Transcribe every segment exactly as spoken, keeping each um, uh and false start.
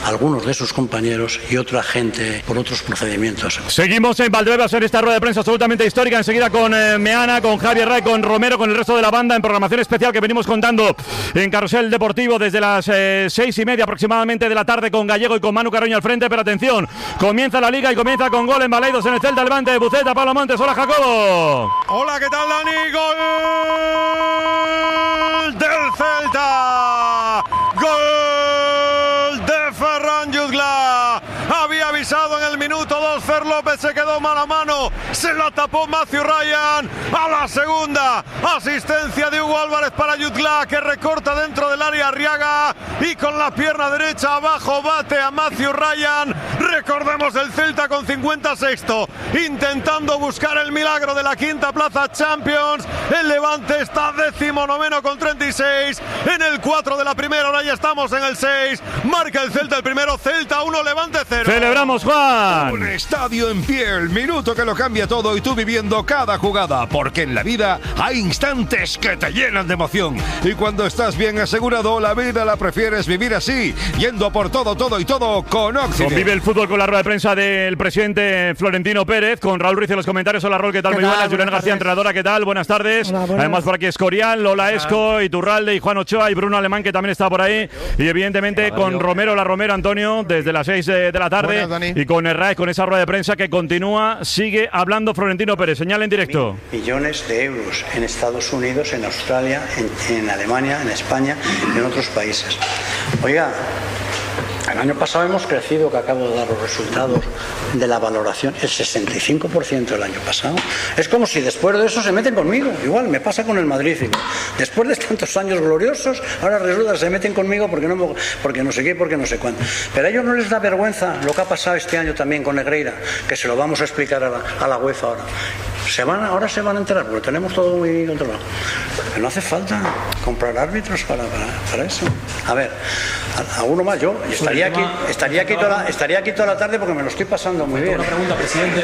algunos de sus compañeros y otra gente por otros procedimientos. Seguimos en Valdebebas en esta rueda de prensa absolutamente histórica, enseguida con eh, Meana, con Javier Ray, con Romero, con el resto de la banda en programación especial que venimos contando en Carrusel Deportivo desde las eh, seis y media aproximadamente de la tarde, con Gallego y con Manu Carroño al frente. Pero atención, comienza la Liga y comienza con gol en Baleidos en el Celta Levante de Buceta. Pablo Montes, hola Jacobo. Hola, ¿qué tal, Dani? Gol del Celta, gol de Ferran Jutgla. Había avisado en el minuto dos, Fer López se quedó mano a mano, se la tapó Matthew Ryan. A la segunda, asistencia de Hugo Álvarez para Jutgla, que recorta dentro del área Arriaga y con la pierna derecha abajo bate a Matthew Ryan. Recordemos el Celta con cincuenta sexto, intentando buscar el milagro de la quinta plaza Champions. El Levante está décimo noveno con treinta y seis, en el cuatro de la primera, ahora ya estamos en el seis. Marca el Celta el primero, Celta uno, Levante cero. Celebramos, Juan. Un estadio en pie, el minuto que lo cambia todo y tú viviendo cada jugada, porque en la vida hay instantes que te llenan de emoción y cuando estás bien asegurado, la vida la prefieres vivir así, yendo por todo, todo y todo con Occident. Convive el fútbol con la rueda de prensa del presidente Florentino Pérez, con Raúl Ruiz en los comentarios. Hola Raúl, ¿qué tal? ¿Qué Muy tal? buenas. Julián García, tardes. entrenadora, ¿qué tal? Buenas tardes. Hola, buenas. Además por aquí Escorial, Lola Esco, Iturralde y Juan Ochoa y Bruno Alemán, que también está por ahí. Y evidentemente Hola, con Darío. Romero, la Romero, Antonio, desde las seis de la tarde. Buenas, Dani. Y con Herrera, con esa rueda de prensa que continúa, sigue hablando Florentino Pérez. Señal en directo. Millones de euros en Estados Unidos, en Australia, en, en Alemania, en España, en otros países. Oiga, el año pasado hemos crecido, que acabo de dar los resultados de la valoración, el sesenta y cinco por ciento el año pasado. Es como si después de eso se meten conmigo. Igual me pasa con el Madrid. Después de tantos años gloriosos, ahora resulta que se meten conmigo porque no, porque no sé qué, porque no sé cuánto. Pero a ellos no les da vergüenza lo que ha pasado este año también con Negreira, que se lo vamos a explicar a la, a la UEFA ahora. Se van, ahora se van a enterar, porque tenemos todo muy controlado. Pero no hace falta comprar árbitros para, para, para eso. A ver, a, a uno más yo. Estaría aquí, estaría, aquí toda la, estaría aquí toda la tarde porque me lo estoy pasando muy bien. Una pregunta, presidente.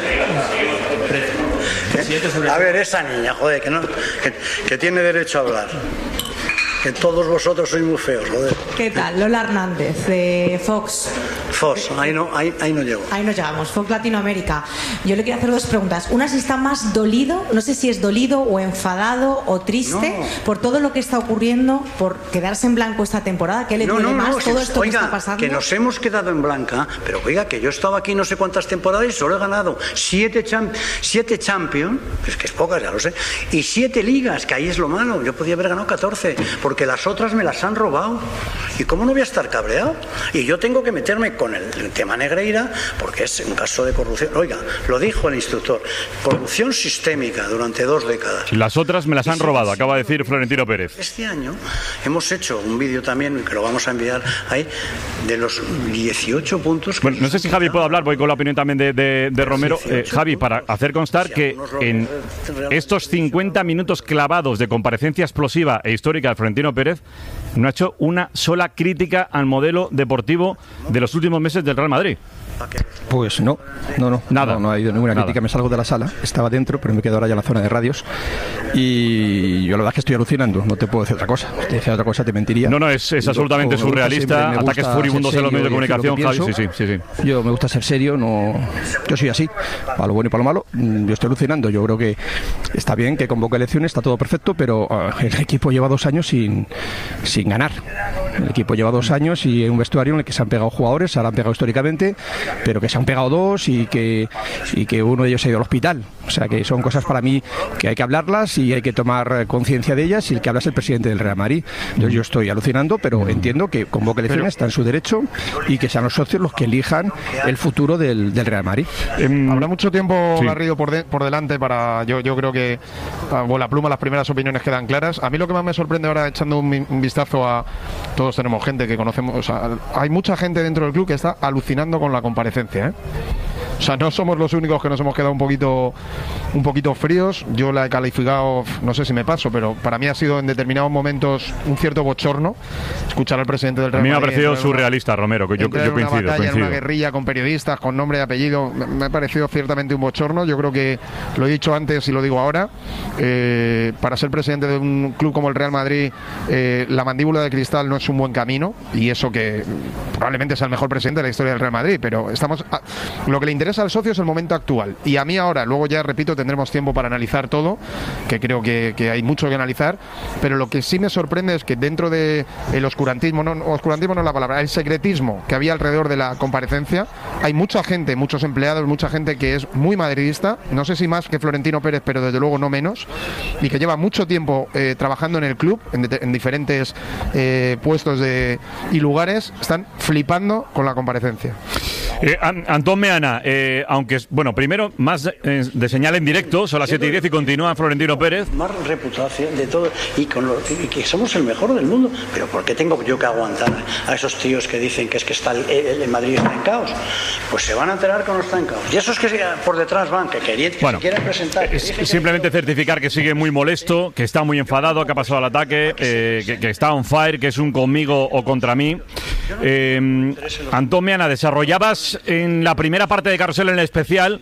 Presidente sobre... A ver, esa niña, joder, que, no, que, que tiene derecho a hablar. Que todos vosotros sois muy feos, joder. ¿Qué tal? Lola Hernández, de Fox. Fox, ahí no, ahí, ahí no llego. Ahí nos llegamos, Fox Latinoamérica. Yo le quiero hacer dos preguntas. Una, si está más dolido, no sé si es dolido o enfadado o triste No. por todo lo que está ocurriendo, por quedarse en blanco esta temporada. ¿Qué le No, duele no, más no, todo si- esto oiga, que está pasando? que nos hemos quedado en blanca, pero oiga, que yo he estado aquí no sé cuántas temporadas y solo he ganado siete, champ siete Champions, es que es pocas, ya lo sé, y siete ligas, que ahí es lo malo. Yo podía haber ganado catorce, porque las otras me las han robado. ¿Y cómo no voy a estar cabreado? Y yo tengo que meterme con el, el tema Negreira, porque es un caso de corrupción. Oiga, lo dijo el instructor, corrupción sistémica durante dos décadas. Las otras me las han robado, acaba de decir Florentino Pérez. Este año hemos hecho un vídeo también, que lo vamos a enviar ahí, de los dieciocho puntos que... Bueno, no sé si Javi puede hablar, voy con la opinión también de, de, de Romero. Eh, Javi, para hacer constar que en estos cincuenta minutos clavados de comparecencia explosiva e histórica de Florentino Pérez, no ha hecho una sola crítica al modelo deportivo de los últimos meses del Real Madrid. Pues no, no, no, Nada. no, no ha habido ninguna Nada. crítica. Me salgo de la sala, estaba dentro, pero me quedo ahora ya en la zona de radios y yo la verdad es que estoy alucinando, no te puedo decir otra cosa. Si te decía otra cosa te mentiría. No, no, es, es Yo, absolutamente como me gusta surrealista, siempre, me ataques gusta furibundos ser en los medios de serio y decir lo comunicación, que Javi, sí, pienso. sí, sí, sí. Yo me gusta ser serio, no, yo soy así, para lo bueno y para lo malo. Mm, Yo estoy alucinando, yo creo que está bien que convoque elecciones, está todo perfecto, pero uh, el equipo lleva dos años sin, sin ganar. El equipo lleva dos años y en un vestuario en el que se han pegado jugadores, se han pegado históricamente, pero que se han pegado dos y que, y que uno de ellos se ha ido al hospital. O sea que son cosas para mí que hay que hablarlas y hay que tomar conciencia de ellas, y el que habla es el presidente del Real Madrid. Entonces yo estoy alucinando, pero entiendo que convoque elecciones, está en su derecho, y que sean los socios los que elijan el futuro del, del Real Madrid. Em, Habrá mucho tiempo, sí. Garrido, por, de- por delante para... Yo, yo creo que a bola pluma las primeras opiniones quedan claras. A mí lo que más me sorprende ahora, echando un, mi- un vistazo a... Todos tenemos gente que conocemos... O sea, hay mucha gente dentro del club que está alucinando con la comparecencia, ¿eh? O O sea, no somos los únicos que nos hemos quedado un poquito, un poquito fríos. Yo la he calificado, no sé si me paso, pero para mí ha sido en determinados momentos un cierto bochorno escuchar al presidente del Real Madrid. A mí me ha parecido una, surrealista, Romero, que yo, yo coincido. Una batalla, coincido. En una guerrilla con periodistas, con nombre y apellido, me, me ha parecido ciertamente un bochorno. Yo creo que lo he dicho antes y lo digo ahora. Eh, para ser presidente de un club como el Real Madrid, eh, la mandíbula de cristal no es un buen camino, y eso que probablemente sea el mejor presidente de la historia del Real Madrid, pero estamos a, lo que le interesa al socio es el momento actual, y a mí ahora, luego ya repito, tendremos tiempo para analizar todo, que creo que, que hay mucho que analizar, pero lo que sí me sorprende es que dentro de el oscurantismo, no, oscurantismo no es la palabra, el secretismo que había alrededor de la comparecencia, hay mucha gente, muchos empleados, mucha gente que es muy madridista, no sé si más que Florentino Pérez, pero desde luego no menos, y que lleva mucho tiempo eh, trabajando en el club, en, de, en diferentes eh, puestos de, y lugares, están flipando con la comparecencia. Eh, Antón Meana, eh, aunque, bueno, primero, más eh, de señal en directo, son las siete y diez y continúa Florentino Pérez. Más reputación de todo, y, con lo, y que somos el mejor del mundo. Pero ¿por qué tengo yo que aguantar a esos tíos que dicen que es que está el, el, el Madrid está en caos? Pues se van a enterar que no está en caos. Y esos que por detrás van, que, querían, que bueno, se quieren presentar. Que es, simplemente que... certificar que sigue muy molesto, que está muy enfadado, que ha pasado al ataque, eh, que, que está on fire, que es un conmigo o contra mí. Eh, Antón Meana, desarrollabas en la primera parte de Carrusel en el especial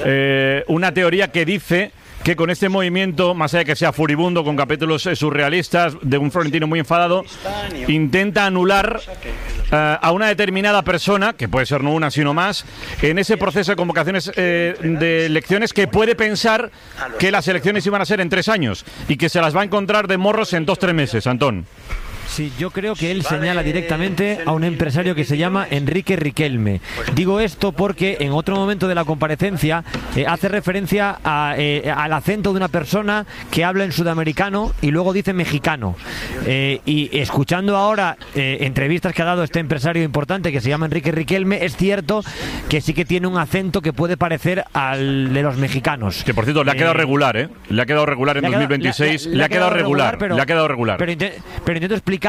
eh, una teoría que dice que con este movimiento, más allá de que sea furibundo, con capítulos eh, surrealistas, de un Florentino muy enfadado, intenta anular eh, a una determinada persona, que puede ser no una sino más, en ese proceso de convocaciones eh, de elecciones, que puede pensar que las elecciones iban a ser en tres años y que se las va a encontrar de morros en dos, tres meses, Antón. Sí, yo creo que él señala directamente a un empresario que se llama Enrique Riquelme. Digo esto porque en otro momento de la comparecencia eh, hace referencia a, eh, al acento de una persona que habla en sudamericano y luego dice mexicano. Eh, y escuchando ahora eh, entrevistas que ha dado este empresario importante que se llama Enrique Riquelme, es cierto que sí que tiene un acento que puede parecer al de los mexicanos. Que por cierto, le ha quedado eh, regular, ¿eh? Le ha quedado regular en dos mil veintiséis. Le, le, le, le ha quedado regular, regular pero, le ha quedado regular. Pero, pero, pero intento explicar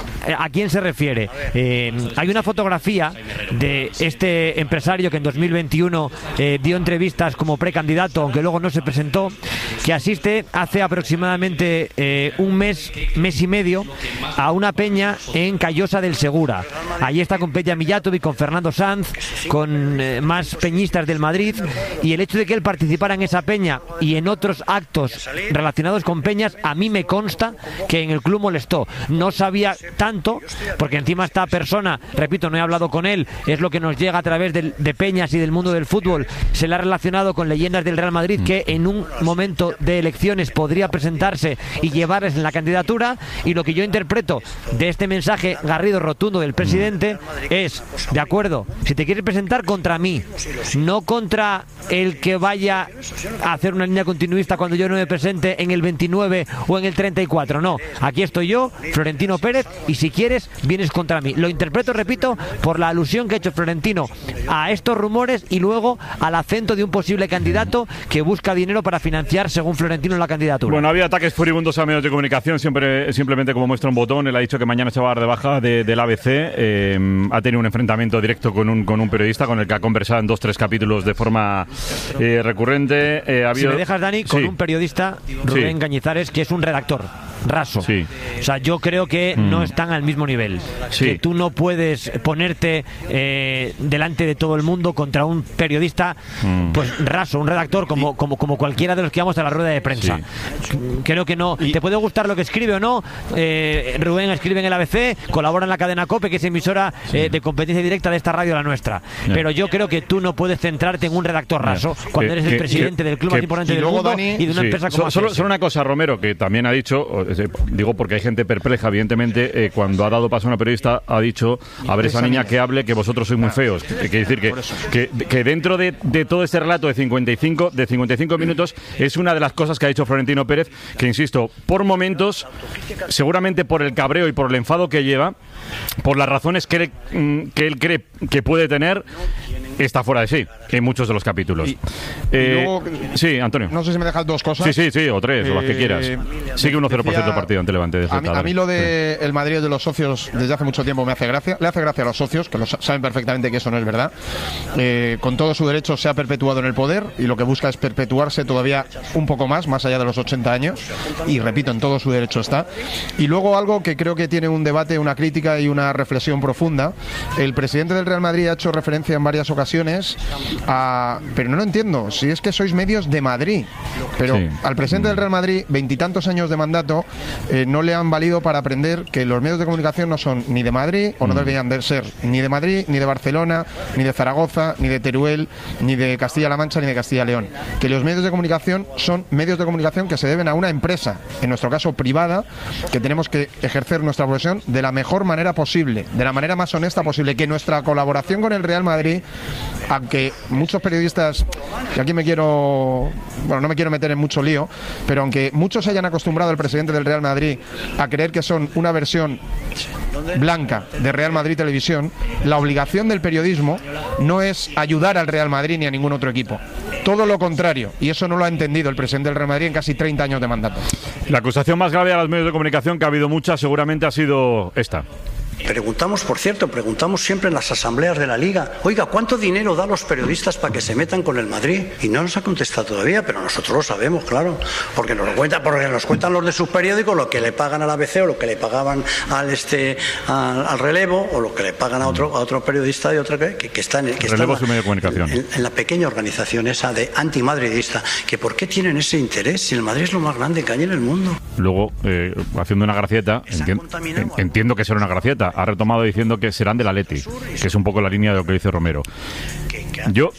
a quién se refiere. Eh, hay una fotografía de este empresario que en dos mil veintiuno eh, dio entrevistas como precandidato, aunque luego no se presentó, que asiste hace aproximadamente eh, un mes, mes y medio, a una peña en Callosa del Segura. Allí está con Peña Mijatovic, con Fernando Sanz, con eh, más peñistas del Madrid, y el hecho de que él participara en esa peña y en otros actos relacionados con peñas, a mí me consta que en el club molestó. No sabía tanto, porque encima esta persona, repito, no he hablado con él, es lo que nos llega a través de, de peñas y del mundo del fútbol, se le ha relacionado con leyendas del Real Madrid que en un momento de elecciones podría presentarse y llevarles en la candidatura, y lo que yo interpreto de este mensaje garrido rotundo del presidente es, de acuerdo, si te quieres presentar, contra mí, no contra el que vaya a hacer una línea continuista cuando yo no me presente en el veintinueve o en el treinta y cuatro, no, aquí estoy yo, Florentino Pérez, y si quieres vienes contra mí. Lo interpreto, repito, por la alusión que ha hecho Florentino a estos rumores y luego al acento de un posible candidato que busca dinero para financiar, según Florentino, la candidatura. Bueno, había ataques furibundos a medios de comunicación, siempre simplemente como muestra un botón. Él ha dicho que mañana se va a dar de baja de, del A B C. Eh, ha tenido un enfrentamiento directo con un, con un periodista con el que ha conversado en dos, tres capítulos de forma eh, recurrente. Eh, ha habido... Si me dejas, Dani, con sí. un periodista, Rubén sí. Cañizares, que es un redactor raso. Sí. O sea, yo creo que mm. no están al mismo nivel. Sí. Que tú no puedes ponerte eh, delante de todo el mundo contra un periodista mm. pues raso, un redactor como, como, como cualquiera de los que vamos a la rueda de prensa. Sí. Creo que no. Y... ¿Te puede gustar lo que escribe o no? Eh, Rubén escribe en el A B C, colabora en la cadena COPE, que es emisora sí. eh, de competencia directa de esta radio, la nuestra. Yeah. Pero yo creo que tú no puedes centrarte en un redactor raso yeah. cuando que, eres el que, presidente que, del club que, más importante del mundo, Dani, y de una sí. empresa como so, solo, solo una cosa, Romero, que también ha dicho, digo porque hay gente perpleja, evidentemente, eh, cuando ha dado paso a una periodista ha dicho, a ver esa niña que hable, que vosotros sois muy feos. Quiere decir que, que, que dentro de, de todo este relato de cincuenta y cinco, de cincuenta y cinco minutos es una de las cosas que ha dicho Florentino Pérez, que insisto, por momentos, seguramente por el cabreo y por el enfado que lleva, por las razones que él, que él cree que puede tener, está fuera de sí en muchos de los capítulos. Y, eh, y luego, sí, Antonio. No sé si me dejas dos cosas. Sí, sí, sí, o tres, eh, o las que quieras. Sigue uno cero por ciento partido ante Levante. A mí, a mí lo de sí. el Madrid de los socios desde hace mucho tiempo me hace gracia. Le hace gracia a los socios, que lo saben perfectamente que eso no es verdad. Eh, con todo su derecho se ha perpetuado en el poder y lo que busca es perpetuarse todavía un poco más, más allá de los ochenta años. Y repito, en todo su derecho está. Y luego algo que creo que tiene un debate, una crítica y una reflexión profunda. El presidente del Real Madrid ha hecho referencia en varias ocasiones a... Pero no lo entiendo, si es que sois medios de Madrid. Pero sí. al presidente del Real Madrid, veintitantos años de mandato, eh, no le han valido para aprender que los medios de comunicación no son ni de Madrid, o no deberían de ser ni de Madrid, ni de Barcelona, ni de Zaragoza, ni de Teruel, ni de Castilla-La Mancha, ni de Castilla y León. Que los medios de comunicación son medios de comunicación que se deben a una empresa, en nuestro caso privada, que tenemos que ejercer nuestra profesión de la mejor manera posible, de la manera más honesta posible, que nuestra colaboración con el Real Madrid, aunque muchos periodistas, y aquí me quiero, bueno, no me quiero meter en mucho lío, pero aunque muchos hayan acostumbrado al presidente del Real Madrid a creer que son una versión blanca de Real Madrid Televisión, la obligación del periodismo no es ayudar al Real Madrid ni a ningún otro equipo. Todo lo contrario, y eso no lo ha entendido el presidente del Real Madrid en casi treinta años de mandato. La acusación más grave a los medios de comunicación, que ha habido muchas, seguramente ha sido esta. Preguntamos, por cierto, preguntamos siempre en las asambleas de la Liga, oiga, ¿cuánto dinero da a los periodistas para que se metan con el Madrid? Y no nos ha contestado todavía, pero nosotros lo sabemos, claro, porque nos lo cuentan, porque nos cuentan los de sus periódicos, lo que le pagan al A B C o lo que le pagaban al este al, al Relevo, o lo que le pagan a otro a otro periodista de otra que, que está en, que está Relevo en, su medio de comunicación. En, en la pequeña organización esa de antimadridista, que ¿por qué tienen ese interés si el Madrid es lo más grande que hay en el mundo? Luego, eh, haciendo una gracieta, enti entiendo que será una gracieta, ha retomado diciendo que serán del Atleti, que es un poco la línea de lo que dice Romero. Yo,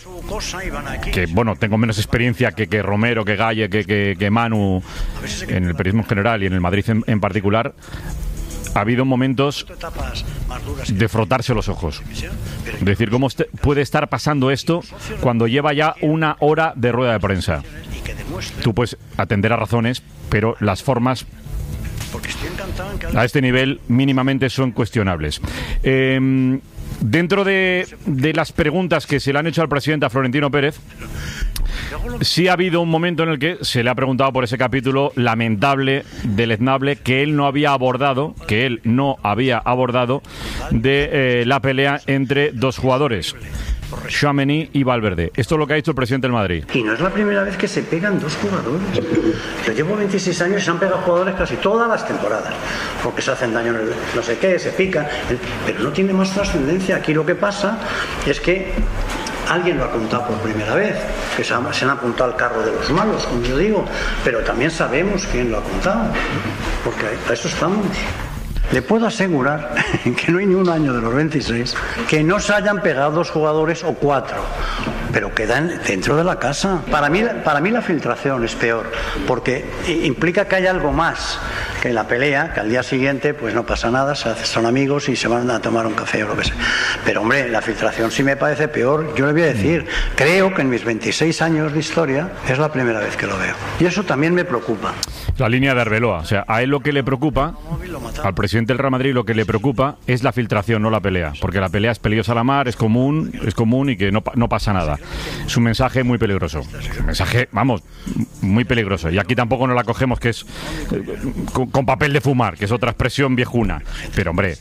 que bueno, tengo menos experiencia que, que Romero, que Galle, que, que, que Manu en el periodismo en general y en el Madrid en, en particular, ha habido momentos de frotarse los ojos. Es decir, ¿cómo puede estar pasando esto cuando lleva ya una hora de rueda de prensa? Tú puedes atender a razones, pero las formas a este nivel mínimamente son cuestionables. Eh, dentro de, de las preguntas que se le han hecho al presidente, a Florentino Pérez, sí ha habido un momento en el que se le ha preguntado por ese capítulo lamentable, deleznable, que él no había abordado, que él no había abordado de eh, la pelea entre dos jugadores, Tchouaméni y Valverde. Esto es lo que ha dicho el presidente del Madrid. Y no es la primera vez que se pegan dos jugadores. Yo llevo veintiséis años y se han pegado jugadores casi todas las temporadas, porque se hacen daño en el no sé qué, se pican, pero no tiene más trascendencia. Aquí lo que pasa es que alguien lo ha contado por primera vez, que se han, se han apuntado al carro de los malos, como yo digo, pero también sabemos quién lo ha contado, porque a eso estamos. Le puedo asegurar que no hay ni un año de los veintiséis que no se hayan pegado dos jugadores o cuatro, pero quedan dentro de la casa. Para mí, para mí la filtración es peor, porque implica que hay algo más que en la pelea, que al día siguiente pues no pasa nada, son amigos y se van a tomar un café o lo que sea. Pero hombre, la filtración sí me parece peor. Yo le voy a decir, creo que en mis veintiséis años de historia es la primera vez que lo veo. Y eso también me preocupa. La línea de Arbeloa, o sea, a él lo que le preocupa, al presidente del Real Madrid lo que le preocupa es la filtración, no la pelea, porque la pelea es peligrosa a la mar, es común, es común y que no, no pasa nada. Es un mensaje muy peligroso, un mensaje, vamos, muy peligroso. Y aquí tampoco nos la cogemos que es eh, con, con papel de fumar, que es otra expresión viejuna. Pero hombre,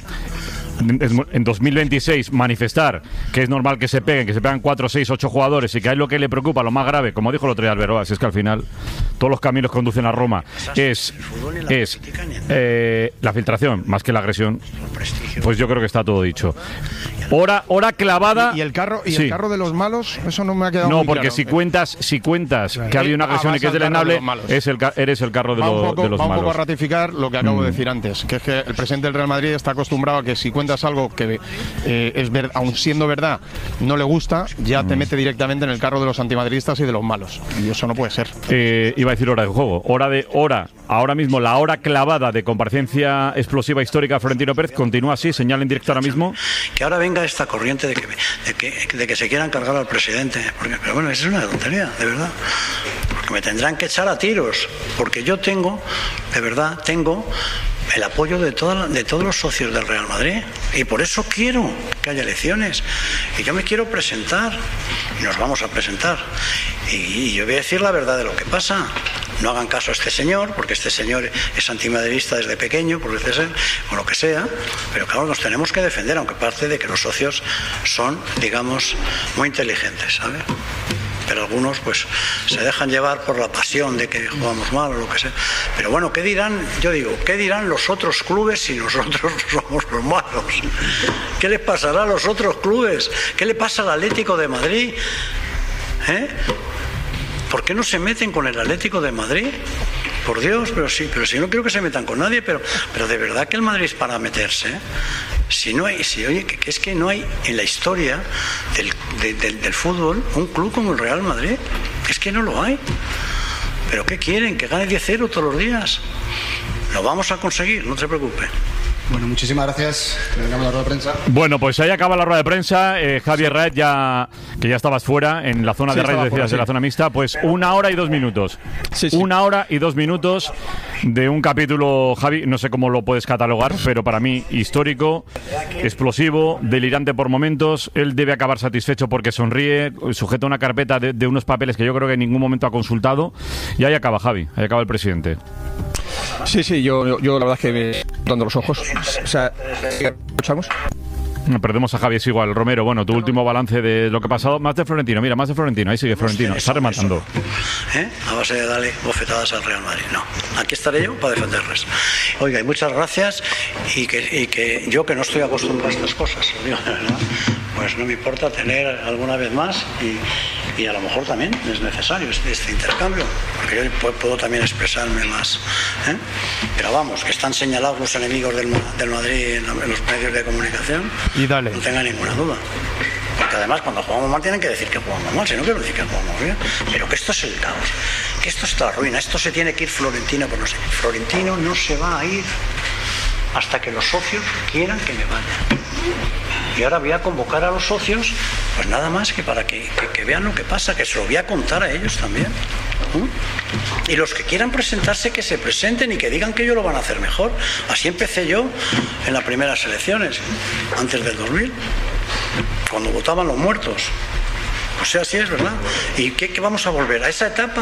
en dos mil veintiséis manifestar que es normal que se peguen, que se pegan cuatro, seis, ocho jugadores y que a él lo que le preocupa, lo más grave, como dijo el otro día Arbeloa, es que al final todos los caminos conducen a Roma, es, es eh, la filtración más que la agresión. Pues yo creo que está todo dicho. Hora, hora clavada. ¿Y el carro y sí. el carro de los malos? Eso no me ha quedado No, muy porque claro. si cuentas si cuentas claro. que ha habido una agresión ah, y que es deleznable, es el, eres el carro de, lo, poco, de los va malos. un poco a ratificar lo que acabo mm. de decir antes, que es que el presidente del Real Madrid está acostumbrado a que si cuentas algo que eh, es ver, aun siendo verdad, no le gusta, ya mm. te mete directamente en el carro de los antimadridistas y de los malos. Y eso no puede ser. Eh, iba a decir hora de juego. Hora de hora. Ahora mismo la hora clavada de comparecencia explosiva histórica de Florentino Pérez continúa así, señala en directo ahora mismo. Que ahora venga esta corriente de que, de que, de que se quieran cargar al presidente. Porque, pero bueno, eso es una tontería, de verdad. Porque me tendrán que echar a tiros. Porque yo tengo, de verdad, tengo el apoyo de, toda, de todos los socios del Real Madrid, y por eso quiero que haya elecciones, y yo me quiero presentar, y nos vamos a presentar, y, y yo voy a decir la verdad de lo que pasa. No hagan caso a este señor, porque este señor es antimadridista desde pequeño, por decir, o lo que sea, pero claro, nos tenemos que defender, aunque parte de que los socios son, digamos, muy inteligentes, ¿sabes? Pero algunos pues se dejan llevar por la pasión de que jugamos mal o lo que sea. Pero bueno, ¿qué dirán? Yo digo, ¿qué dirán los otros clubes si nosotros somos los malos? ¿Qué les pasará a los otros clubes? ¿Qué le pasa al Atlético de Madrid? ¿Eh? ¿Por qué no se meten con el Atlético de Madrid? Por Dios, pero sí, pero si no quiero que se metan con nadie, pero, pero de verdad que el Madrid es para meterse, ¿eh? Si no hay, si oye, que, que es que no hay en la historia del, de, del, del fútbol un club como el Real Madrid, es que no lo hay. ¿Pero qué quieren? ¿Que gane diez cero todos los días? Lo vamos a conseguir, no se preocupe. Bueno, muchísimas gracias. Terminamos la rueda de prensa. Bueno, pues ahí acaba la rueda de prensa. Eh, Javier Raed, ya que ya estabas fuera en la zona sí, de radio, decías, fuera, sí. de la zona mixta, pues una hora y dos minutos. Sí, sí. Una hora y dos minutos de un capítulo, Javi, no sé cómo lo puedes catalogar, pero para mí histórico, explosivo, delirante por momentos. Él debe acabar satisfecho porque sonríe, sujeta una carpeta de, de unos papeles que yo creo que en ningún momento ha consultado. Y ahí acaba, Javi, ahí acaba el presidente. Sí, sí, yo, yo, yo la verdad es que me dando los ojos. O sea, ¿escuchamos? Perdemos a Javi, es igual. Romero, bueno, tu último balance de lo que ha pasado. Más de Florentino, mira, más de Florentino. Ahí sigue Florentino, está rematando. ¿Eh? A base de darle bofetadas al Real Madrid. No, aquí estaré yo para defenderles. Oiga, y muchas gracias. Y que, y que yo, que no estoy acostumbrado a estas cosas, digo, de verdad, pues no me importa tener alguna vez más. Y, y a lo mejor también es necesario este, este intercambio, porque yo puedo, puedo también expresarme más. ¿eh? Pero vamos, que están señalados los enemigos del, del Madrid en, en los medios de comunicación. Y dale. No tenga ninguna duda. Porque además cuando jugamos mal tienen que decir que jugamos mal, si no quiero decir que jugamos bien. Pero que esto es el caos, que esto es la ruina, esto se tiene que ir Florentino por no sé. Florentino no se va a ir hasta que los socios quieran que me vaya. Y ahora voy a convocar a los socios, pues nada más que para que, que, que vean lo que pasa, que se lo voy a contar a ellos también. ¿Mm? Y los que quieran presentarse, que se presenten y que digan que ellos lo van a hacer mejor. Así empecé yo en las primeras elecciones, antes del dos mil, cuando votaban los muertos. O sea, así es, ¿verdad? ¿Y qué, qué vamos a volver? ¿A esa etapa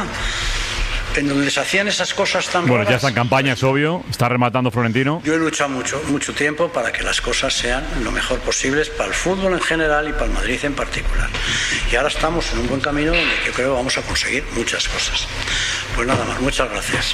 en donde se hacían esas cosas tan Bueno, raras? ya está en campaña, es obvio. Está rematando Florentino. Yo he luchado mucho, mucho tiempo para que las cosas sean lo mejor posibles para el fútbol en general y para el Madrid en particular. Y ahora estamos en un buen camino donde yo creo que vamos a conseguir muchas cosas. Pues nada más, muchas gracias.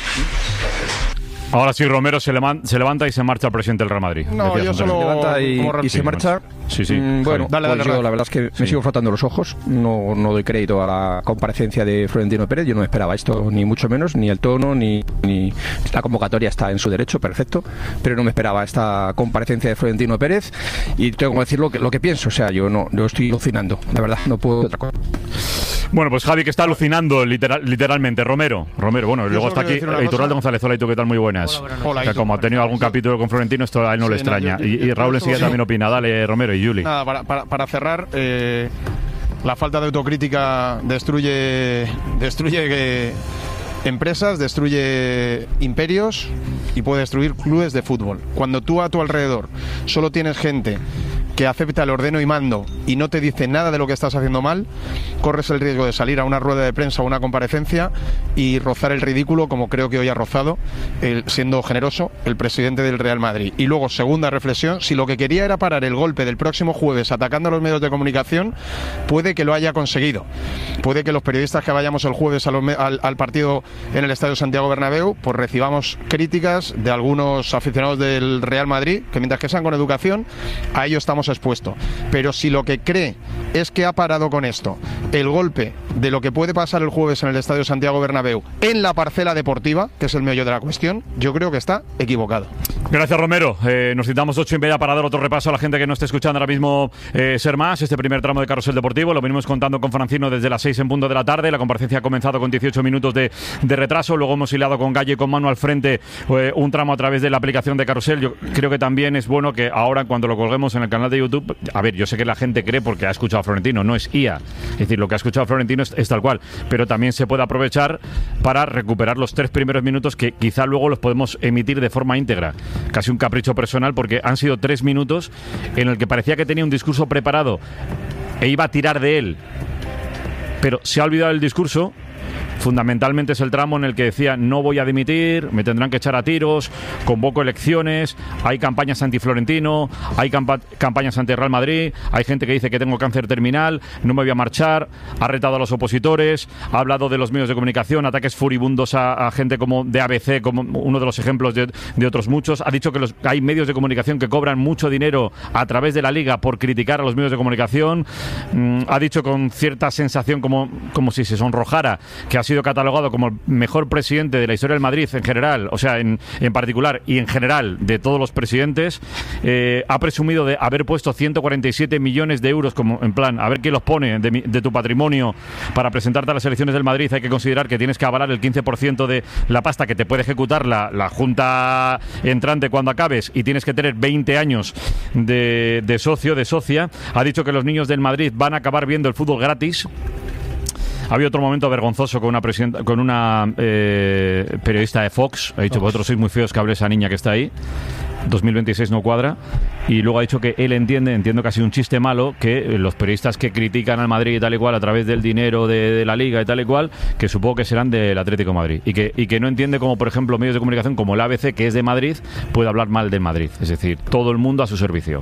Ahora sí, Romero se, levan, se levanta y se marcha el presidente del Real Madrid. No, Decías yo antes. solo- Se levanta y, como y se marcha. Sí, sí. Mm, bueno, Dale, dale, pues yo dale. la verdad es que Sí. me sigo frotando los ojos. No, no doy crédito a la comparecencia de Florentino Pérez. Yo no esperaba esto, ni mucho menos, ni el tono, ni, ni la convocatoria está en su derecho, perfecto. Pero no me esperaba esta comparecencia de Florentino Pérez. Y tengo que decir lo que, lo que pienso. O sea, yo no, yo estoy alucinando. La verdad, no puedo otra cosa. Bueno, pues Javi, que está alucinando literal, literalmente. Romero, Romero, bueno, luego solo está quiero aquí decir una Iturralde cosa. González. Hola, ¿y tú qué tal? Muy buenas. Hola, Que Itu. como ha tenido algún capítulo con Florentino, esto a él no le Sí, no, extraña. yo- y, yo- y Raúl yo enseguida solo- también opina. Dale, Romero y Juli. Nada, para, para, para cerrar, eh, la falta de autocrítica destruye, destruye eh, empresas, destruye imperios y puede destruir clubes de fútbol. Cuando tú a tu alrededor solo tienes gente que acepta el ordeno y mando y no te dice nada de lo que estás haciendo mal, corres el riesgo de salir a una rueda de prensa o una comparecencia y rozar el ridículo, como creo que hoy ha rozado, el, siendo generoso, el presidente del Real Madrid. Y luego, segunda reflexión, si lo que quería era parar el golpe del próximo jueves atacando a los medios de comunicación, puede que lo haya conseguido. Puede que los periodistas que vayamos el jueves a los me- al, al partido en el Estadio Santiago Bernabéu, pues recibamos críticas de algunos aficionados del Real Madrid, que mientras que sean con educación, a ello estamos expuestos. Pero si lo que cree es que ha parado con esto el golpe de lo que puede pasar el jueves en el Estadio Santiago Bernabéu en la parcela deportiva, que es el meollo de la cuestión, yo creo que está equivocado. Gracias, Romero. Eh, nos citamos ocho y media para dar otro repaso a la gente que no esté escuchando ahora mismo eh, Ser Más, este primer tramo de Carrusel Deportivo. Lo venimos contando con Francino desde las seis en punto de la tarde. La comparecencia ha comenzado con dieciocho minutos de, de retraso. Luego hemos hilado con Galle y con Manu al frente eh, un tramo a través de la aplicación de Carrusel. Yo creo que también es bueno que ahora, cuando lo colguemos en el canal de YouTube, a ver, yo sé que la gente cree porque ha escuchado a Florentino, no es I A. Es decir, lo que ha escuchado Florentino es, es tal cual. Pero también se puede aprovechar para recuperar los tres primeros minutos que quizá luego los podemos emitir de forma íntegra. casi un capricho personal, porque han sido tres minutos en el que parecía que tenía un discurso preparado e iba a tirar de él, pero se ha olvidado el discurso. Fundamentalmente es el tramo en el que decía: no voy a dimitir, me tendrán que echar a tiros, convoco elecciones, hay campañas anti-Florentino, hay campa- campañas anti-Real Madrid, hay gente que dice que tengo cáncer terminal, no me voy a marchar, ha retado a los opositores, ha hablado de los medios de comunicación, ataques furibundos a, a gente como de A B C, como uno de los ejemplos de, de otros muchos. Ha dicho que los, hay medios de comunicación que cobran mucho dinero a través de la Liga por criticar a los medios de comunicación. Mm, ha dicho con cierta sensación, como, como si se sonrojara, que ha sido catalogado como el mejor presidente de la historia del Madrid en general, o sea, en, en particular y en general de todos los presidentes. Eh, ha presumido de haber puesto ciento cuarenta y siete millones de euros, como en plan, a ver quién los pone de, mi, de tu patrimonio para presentarte a las elecciones del Madrid. Hay que considerar que tienes que avalar el quince por ciento de la pasta que te puede ejecutar la, la Junta entrante cuando acabes, y tienes que tener veinte años de, de socio, de socia. Ha dicho que los niños del Madrid van a acabar viendo el fútbol gratis. Ha habido otro momento vergonzoso con una presidenta, con una eh, periodista de Fox. Ha dicho: vosotros sois muy feos, que hable esa niña que está ahí. dos mil veintiséis no cuadra. Y luego ha dicho que él entiende, entiendo que ha sido un chiste malo, que los periodistas que critican al Madrid y tal y cual a través del dinero de, de la Liga y tal y cual, que supongo que serán del Atlético de Madrid. Y que, y que no entiende cómo, por ejemplo, medios de comunicación como el A B C, que es de Madrid, puede hablar mal del Madrid. Es decir, todo el mundo a su servicio.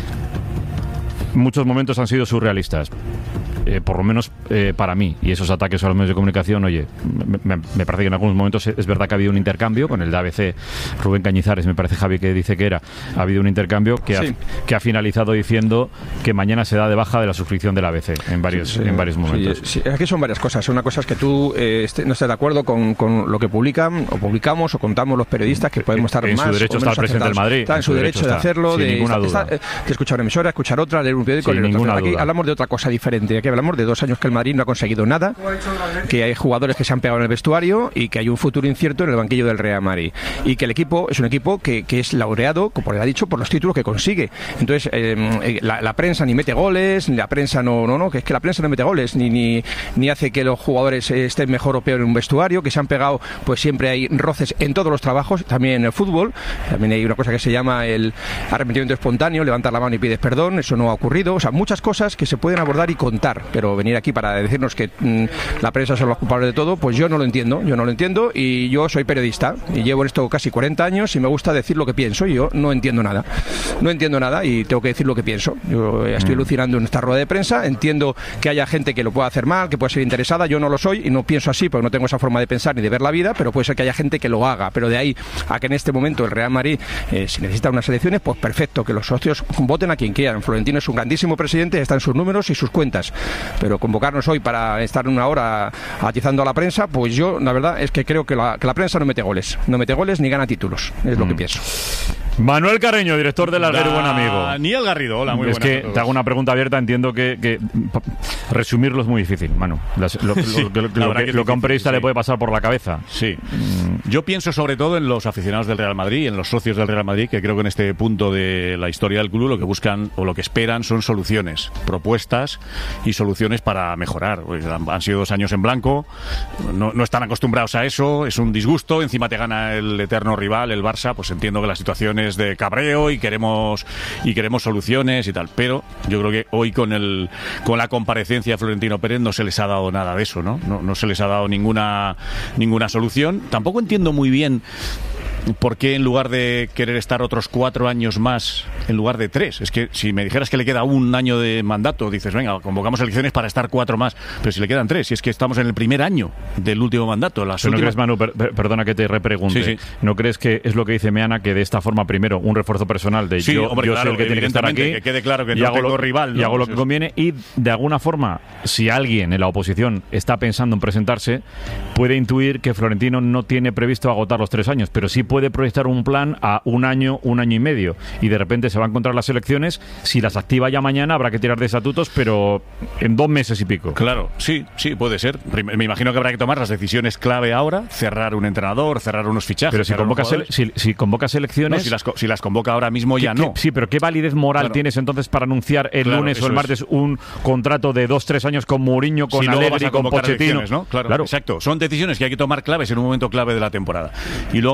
Muchos momentos han sido surrealistas. Eh, por lo menos eh, para mí, y esos ataques a los medios de comunicación, oye, me, me, me parece que en algunos momentos es verdad que ha habido un intercambio con el de A B C. Rubén Cañizares, me parece, Javi, que dice que era, ha habido un intercambio que, sí. ha, que ha finalizado diciendo que mañana se da de baja de la suscripción del A B C en varios, sí, sí, en varios momentos. Sí, sí. Aquí son varias cosas. Una cosa es que tú eh, esté, no estés de acuerdo con, con lo que publican o publicamos o contamos los periodistas, que podemos estar en más su derecho está el presidente del Madrid, está en su derecho, derecho de hacerlo, sin de, ninguna está, duda. Está, de escuchar una emisora, escuchar otra, leer un periódico, sin leer ninguna otra. Aquí duda. hablamos de otra cosa diferente. Aquí hablamos de dos años que el Madrid no ha conseguido nada, que hay jugadores que se han pegado en el vestuario y que hay un futuro incierto en el banquillo del Real Madrid, y que el equipo es un equipo que, que es laureado, como le ha dicho, por los títulos que consigue. Entonces eh, la, la prensa ni mete goles, ni la prensa no, no, no, que es que la prensa no mete goles, ni, ni, ni hace que los jugadores estén mejor o peor en un vestuario, que se han pegado, pues siempre hay roces en todos los trabajos, también en el fútbol. También hay una cosa que se llama el arrepentimiento espontáneo, levantar la mano y pides perdón, eso no ha ocurrido. O sea, muchas cosas que se pueden abordar y contar, pero venir aquí para decirnos que mmm, la prensa son los culpables de todo, pues yo no lo entiendo, yo no lo entiendo, y yo soy periodista y llevo en esto casi cuarenta años y me gusta decir lo que pienso, y yo no entiendo nada, no entiendo nada y tengo que decir lo que pienso. Yo estoy alucinando en esta rueda de prensa, entiendo que haya gente que lo pueda hacer mal, que pueda ser interesada, yo no lo soy y no pienso así porque no tengo esa forma de pensar ni de ver la vida, pero puede ser que haya gente que lo haga, pero de ahí a que en este momento el Real Madrid, eh, si necesita unas elecciones, pues perfecto, que los socios voten a quien quieran. Florentino es un grandísimo presidente, están sus números y sus cuentas, pero convocarnos hoy para estar una hora atizando a la prensa, pues yo la verdad es que creo que la, que la prensa no mete goles, no mete goles ni gana títulos, es mm. lo que pienso. Manuel Carreño, director del Alguero, buen amigo. Daniel Garrido, hola, muy buenas. Es que te hago una pregunta abierta, entiendo que, que resumirlo es muy difícil, Manu. Las, lo, sí, lo, lo, lo, lo, que, que, lo que a un periodista sí. le puede pasar por la cabeza. Sí. Mm. Yo pienso sobre todo en los aficionados del Real Madrid, en los socios del Real Madrid, que creo que en este punto de la historia del club lo que buscan o lo que esperan son soluciones, propuestas y soluciones para mejorar. Pues han sido dos años en blanco, no, no están acostumbrados a eso, es un disgusto, encima te gana el eterno rival, el Barça, pues entiendo que la situación es de cabreo y queremos y queremos soluciones y tal, pero yo creo que hoy con el con la comparecencia de Florentino Pérez no se les ha dado nada de eso, ¿no? No, no se les ha dado ninguna ninguna solución. Tampoco entiendo muy bien ¿por qué en lugar de querer estar otros cuatro años más, en lugar de tres? Es que si me dijeras que le queda un año de mandato, dices, venga, convocamos elecciones para estar cuatro más, pero si le quedan tres, si es que estamos en el primer año del último mandato. Las ¿No últimas... crees, Manu, per, per, perdona que te repregunte, sí, sí. ¿no crees que es lo que dice Meana, que de esta forma, primero, un refuerzo personal de sí, yo, hombre, yo claro, soy el que tiene que estar aquí, que quede claro que y no hago tengo lo, rival, ¿no? y hago lo pues que conviene, y de alguna forma, si alguien en la oposición está pensando en presentarse, puede intuir que Florentino no tiene previsto agotar los tres años, pero sí puede proyectar un plan a un año, un año y medio, y de repente se va a encontrar las elecciones. Si las activa ya mañana habrá que tirar de estatutos, pero en dos meses y pico. Claro, sí, sí, puede ser. Me imagino que habrá que tomar las decisiones clave ahora, cerrar un entrenador, cerrar unos fichajes. Pero si convocas, ele si, si convocas elecciones... No, si, las, si las convoca ahora mismo ya ¿qué, no. Qué, sí, pero ¿qué validez moral claro. tienes entonces para anunciar el claro, lunes o el martes es. un contrato de dos, tres años con Mourinho, con si Allegri, con Pochettino? ¿No? Claro, claro, exacto. Son decisiones que hay que tomar claves en un momento clave de la temporada. Y luego, en cuanto al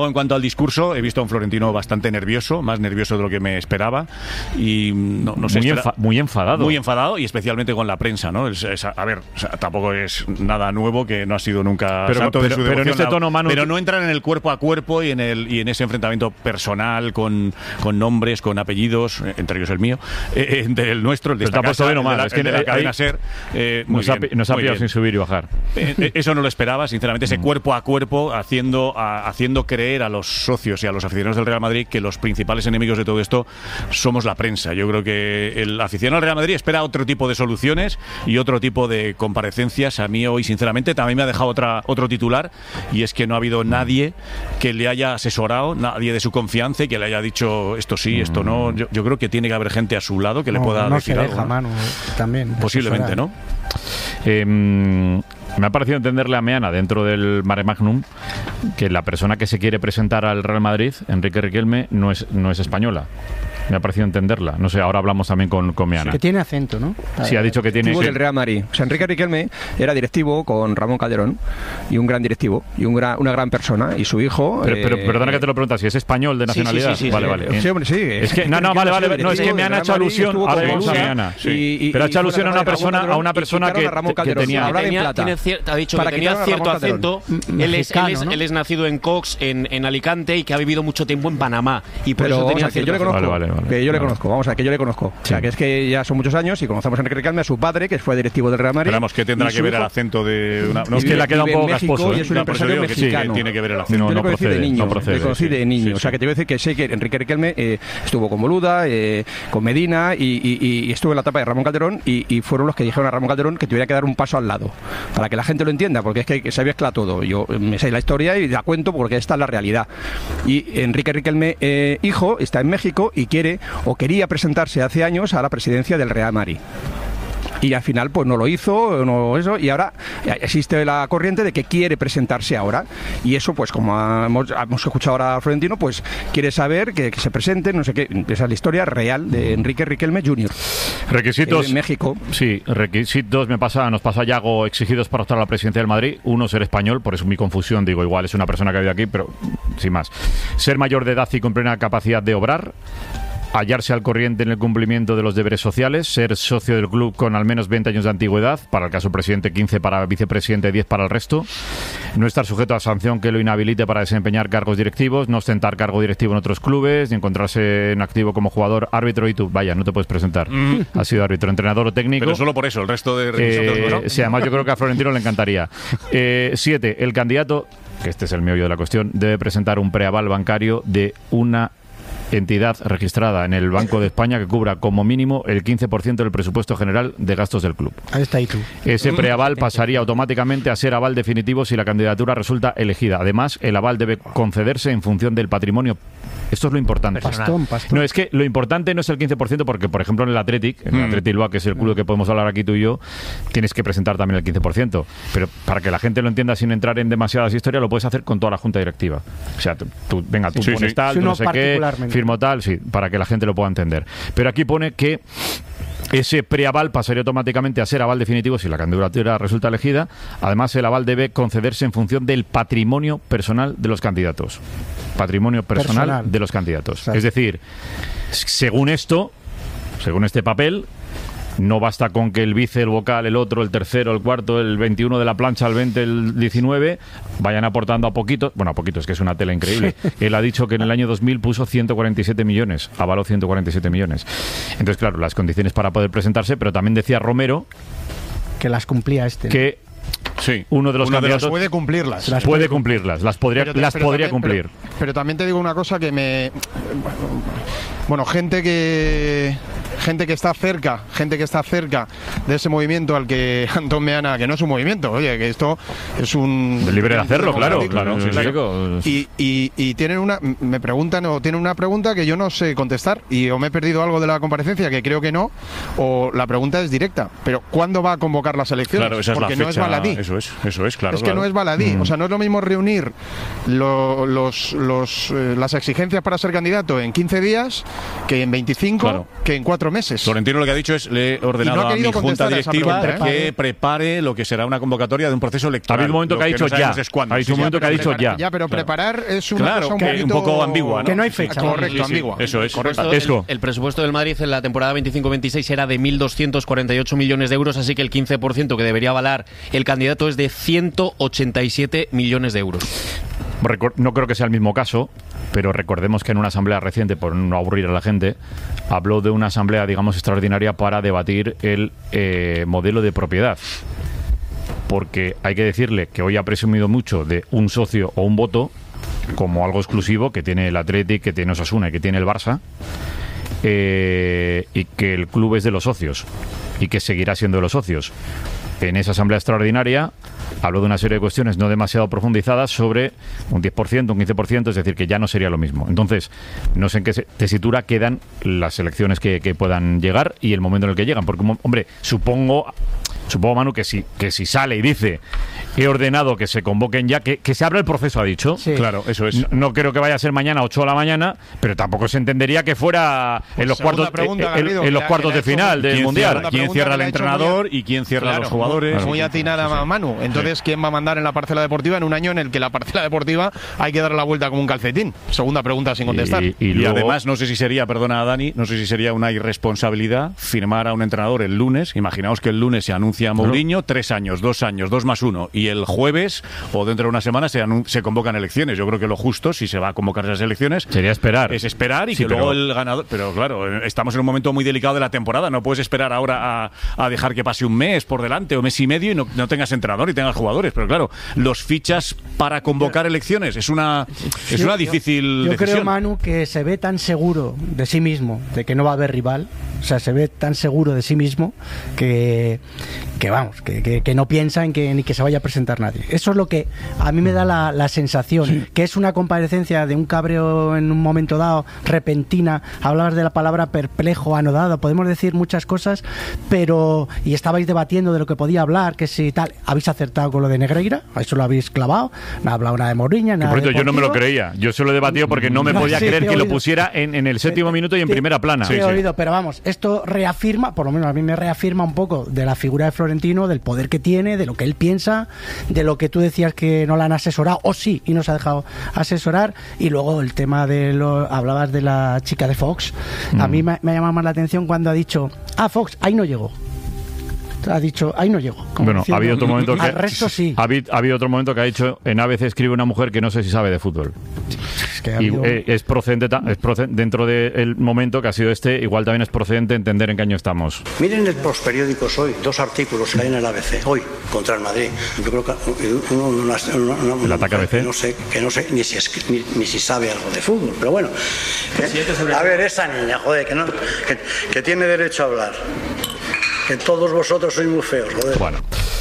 discurso, he visto a un Florentino bastante nervioso, más nervioso de lo que me esperaba, y no, no sé, muy, espera, enfa muy enfadado. Muy enfadado, y especialmente con la prensa, ¿no? Es, es, a ver, o sea, tampoco es nada nuevo, que no ha sido nunca pero, santo pero, de su pero en este devoción, tono, Manu, pero no entran en el cuerpo a cuerpo y en el y en ese enfrentamiento personal con, con nombres, con apellidos, entre ellos el mío, eh, del nuestro, el de esta casa, el de la, es que el de la cadena SER. Eh, muy nos, bien, ha, nos ha muy pillado bien. sin subir y bajar. Eh, eso no lo esperaba, sinceramente, ese cuerpo a cuerpo, haciendo, a, haciendo creer a los socios y a los aficionados del Real Madrid que los principales enemigos de todo esto somos la prensa. Yo creo que el aficionado del Real Madrid espera otro tipo de soluciones y otro tipo de comparecencias. A mí hoy, sinceramente, también me ha dejado otra, otro titular, y es que no ha habido nadie que le haya asesorado, nadie de su confianza, y que le haya dicho esto sí, esto no. Yo, yo creo que tiene que haber gente a su lado que no, le pueda no decir se algo. deja, ¿no? Manu, también. Posiblemente, asesorar. ¿no? Eh, me ha parecido entenderle a Meana, dentro del Mare Magnum, que la persona que se quiere presentar al Real Madrid, Enrique Riquelme, no es, no es española. Me ha parecido entenderla. No sé, ahora hablamos también con, con Meana. Que tiene acento, ¿no? Sí, ha dicho que tiene... Directivo del Real Madrid. O sea, Enrique Riquelme era directivo con Ramón Calderón, y un gran directivo, y un gran, una gran persona, y su hijo... Pero, pero eh, perdona que te lo preguntas, si es español de nacionalidad. Sí, sí, sí, vale, sí, vale. sí, hombre, sí. Es que, no, no, vale, vale. No, es que me han hecho alusión... Ahora vamos a Meana. Sí. Pero ha hecho alusión a una persona, a una persona que, que tenía... tenía, tiene cier, ha dicho que tenía cierto acento. Él es, él, es, ¿no? él es nacido en Cox, en, en Alicante, y que ha vivido mucho tiempo en Panamá. Y por pero eso tenía vamos a, que yo le cierto conozco, vale, vale, vale, que yo vale. le conozco, vamos a que yo le conozco. O sea, que es que ya son muchos años y conocemos a Enrique Riquelme, a su padre, que fue directivo del Real Madrid. Pero vamos, ¿qué tendrá que ver el acento de una... No, es que le ha quedado un poco gasposo. Y es un empresario mexicano. Sí, tiene que ver el acento. No, yo no le conocí procede, de niño, no procede, le conocí sí, de niño. sí, o sea, sí. que te voy a decir que sé que Enrique Riquelme eh, estuvo con Boluda, eh, con Medina, y, y, y estuvo en la etapa de Ramón Calderón, y, y fueron los que dijeron a Ramón Calderón que tuviera que dar un paso al lado, para que la gente lo entienda, porque es que, que se mezcla todo. Yo me sé la historia y la cuento porque esta es la realidad. Y Enrique Riquelme, eh, hijo, está en México y quiere, o quería presentarse hace años a la presidencia del Real Madrid. Y al final pues no lo hizo, no eso, y ahora existe la corriente de que quiere presentarse ahora, y eso pues como hemos, hemos escuchado ahora a Florentino, pues quiere saber que, que se presente, no sé qué. Esa es la historia real de Enrique Riquelme junior Requisitos en México. Sí, requisitos me pasa, nos pasa Yago, exigidos para optar a la presidencia del Madrid. Uno, ser español, por eso mi confusión, digo, igual es una persona que vive aquí, pero sin más. Ser mayor de edad y con plena capacidad de obrar. Hallarse al corriente en el cumplimiento de los deberes sociales, ser socio del club con al menos veinte años de antigüedad, para el caso presidente quince, para vicepresidente diez para el resto, no estar sujeto a sanción que lo inhabilite para desempeñar cargos directivos, no ostentar cargo directivo en otros clubes, ni encontrarse en activo como jugador, árbitro, y tú, vaya, no te puedes presentar. Mm. Has sido árbitro, entrenador o técnico. Pero solo por eso, el resto de requisitos, eh, ¿no? Sí, además yo creo que a Florentino le encantaría. Eh, siete, el candidato, que este es el meollo de la cuestión, debe presentar un preaval bancario de una entidad registrada en el Banco de España que cubra como mínimo el quince por ciento del presupuesto general de gastos del club. Ahí está, y tú. Ese preaval pasaría automáticamente a ser aval definitivo si la candidatura resulta elegida. Además, el aval debe concederse en función del patrimonio. Esto es lo importante. Pastón, pastón. No, es que lo importante no es el quince por ciento, porque, por ejemplo, en el Athletic, en el Athletic Bilbao, que es el club que podemos hablar aquí tú y yo, tienes que presentar también el quince por ciento. Pero para que la gente lo entienda sin entrar en demasiadas historias, lo puedes hacer con toda la junta directiva. O sea, tú, tú venga, tú sí, pones sí. tal, Sí, tú no no sé qué, firmo tal, sí, para que la gente lo pueda entender. Pero aquí pone que ese preaval pasaría automáticamente a ser aval definitivo si la candidatura resulta elegida. Además, el aval debe concederse en función del patrimonio personal de los candidatos. Patrimonio personal, Personal. de los candidatos. Exacto. Es decir, según esto, según este papel, no basta con que el vice, el vocal, el otro, el tercero, el cuarto, el veintiuno de la plancha, el veinte, el diecinueve, vayan aportando a poquitos. Bueno, a poquitos, que es una tela increíble. Él ha dicho que en el año dos mil puso ciento cuarenta y siete millones, avaló ciento cuarenta y siete millones. Entonces, claro, las condiciones para poder presentarse, pero también decía Romero Que las cumplía este. que Sí. uno de los Uno de los candidatos puede cumplirlas. las puede cumplirlas, las podría, Pero te- las pero podría también- cumplir. Pero, pero también te digo una cosa que me... Bueno, gente que... Gente que está cerca, gente que está cerca de ese movimiento al que Antón Meana, que no es un movimiento, oye, que esto es un... Libre de hacerlo, claro, democrático, claro, sí, claro. sí. Y, y, y tienen una, me preguntan o tienen una pregunta que yo no sé contestar, y o me he perdido algo de la comparecencia, que creo que no, o la pregunta es directa, pero ¿cuándo va a convocar las elecciones? Claro, esa es Porque la no es fecha. baladí. Eso es, eso es, claro. Es que claro. no es baladí, Mm. o sea, no es lo mismo reunir lo- los, los, eh, las exigencias para ser candidato en quince días que en veinticinco, Claro. que en cuatro meses. Florentino lo que ha dicho es, le he ordenado no ha a mi junta contestar a esa directiva pregunta, ¿eh? que prepare lo que será una convocatoria de un proceso electoral. Ha habido un momento Lo que ha dicho no sabemos ya. es cuándo. Ha dicho un Sí, momento sí, que ha dicho preparar- ya. Ya, pero preparar es una Claro, cosa un, que poquito... un poco ambigua, ¿no? Que no hay fecha. Correcto, Sí, sí, ambigua. eso es. Correcto, Esco. el, el presupuesto del Madrid en la temporada veinticinco veintiséis era de mil doscientos cuarenta y ocho millones de euros, así que el quince por ciento que debería avalar el candidato es de ciento ochenta y siete millones de euros. Recor- No creo que sea el mismo caso, pero recordemos que en una asamblea reciente, por no aburrir a la gente, habló de una asamblea, digamos, extraordinaria para debatir el eh, modelo de propiedad. Porque hay que decirle que hoy ha presumido mucho de un socio o un voto como algo exclusivo que tiene el Athletic, que tiene Osasuna y que tiene el Barça, eh, y que el club es de los socios y que seguirá siendo de los socios. En esa asamblea extraordinaria habló de una serie de cuestiones no demasiado profundizadas sobre un diez por ciento, un quince por ciento, es decir, que ya no sería lo mismo. Entonces, no sé en qué se- tesitura quedan las elecciones que, que puedan llegar y el momento en el que llegan. Porque, hombre, supongo, supongo Manu, que si, que si sale y dice he ordenado que se convoquen ya, que, que se abra el proceso, ha dicho. Sí. Claro, eso es. No, no creo que vaya a ser mañana ocho de la mañana, pero tampoco se entendería que fuera en los segunda cuartos, pregunta, en- en, Garrido, en que los la- cuartos que la de ha hecho final del ¿Quién Mundial. cierra, quién pregunta cierra que al le ha hecho entrenador muy- y quién cierra a Claro, los jugadores? Muy atinada Manu. Entonces, ¿quién va a mandar en la parcela deportiva en un año en el que la parcela deportiva hay que darle la vuelta como un calcetín? Segunda pregunta sin contestar. Y, y Y, luego- además, no sé si sería, perdona a Dani, no sé si sería una irresponsabilidad firmar a un entrenador el lunes. Imaginaos que el lunes se anuncia a Mourinho, tres años, dos años, dos más uno. Y el jueves o dentro de una semana se, anun- se convocan elecciones. Yo creo que lo justo, si se va a convocar esas elecciones, sería esperar. es esperar y Sí, que pero- luego el ganador. Pero claro, eh, estamos en un momento muy delicado de la temporada. No puedes esperar ahora a, a dejar que pase un mes por delante o mes y medio y no, no tengas entrenador y tengas jugadores. Pero claro, los fichas para convocar elecciones es una, es Yo- una yo- difícil Yo decisión. creo, Manu, que se ve tan seguro de sí mismo, de que no va a haber rival, o sea, se ve tan seguro de sí mismo que, que vamos, que, que- que no piensa en que ni que se vaya a presentar nadie. Eso es lo que a mí me da la, la sensación, que es una comparecencia de un cabreo en un momento dado, repentina. Hablabas de la palabra perplejo, anodado, podemos decir muchas cosas, pero, y estabais debatiendo de lo que podía hablar, que si tal, habéis acertado con lo de Negreira, a eso lo habéis clavado, no ha hablado nada de Mourinho, Que, nada por de cierto, yo no me lo deportivo. creía. Yo se lo he debatido porque no me No, podía sí, creer te he que lo oído. pusiera en, en el séptimo minuto y en Te- primera plana. te he oído, pero vamos, esto reafirma, por lo menos a mí me reafirma un poco de la figura de Florentino, del poder que tiene, de lo que él piensa, de lo que tú decías que no la han asesorado, o sí, y nos ha dejado asesorar, y luego el tema de lo, hablabas de la chica de Fox, a Mm. mí me, me ha llamado más la atención cuando ha dicho, ah, Fox, ahí no llegó. Ha dicho, ahí no llegó. Como Bueno, diciendo, ha habido otro momento que al resto sí. ha habido, ha habido otro momento que ha dicho en A B C escribe una mujer que no sé si sabe de fútbol. Es que ha Y habido- eh, es procedente, ta- es procedente dentro del momento que ha sido este, igual también es procedente entender en qué año estamos. Miren en los periódicos hoy, dos artículos que hay en el A B C, hoy, contra el Madrid. Yo creo que uno, una, una- una- ¿El ataque A B C? que no sé, que no sé ni si, es- ni, ni si sabe algo de fútbol, pero bueno. Eh, a ver, esa niña, joder, que, no, que, que tiene derecho a hablar. Que todos vosotros sois muy feos, joder. Bueno.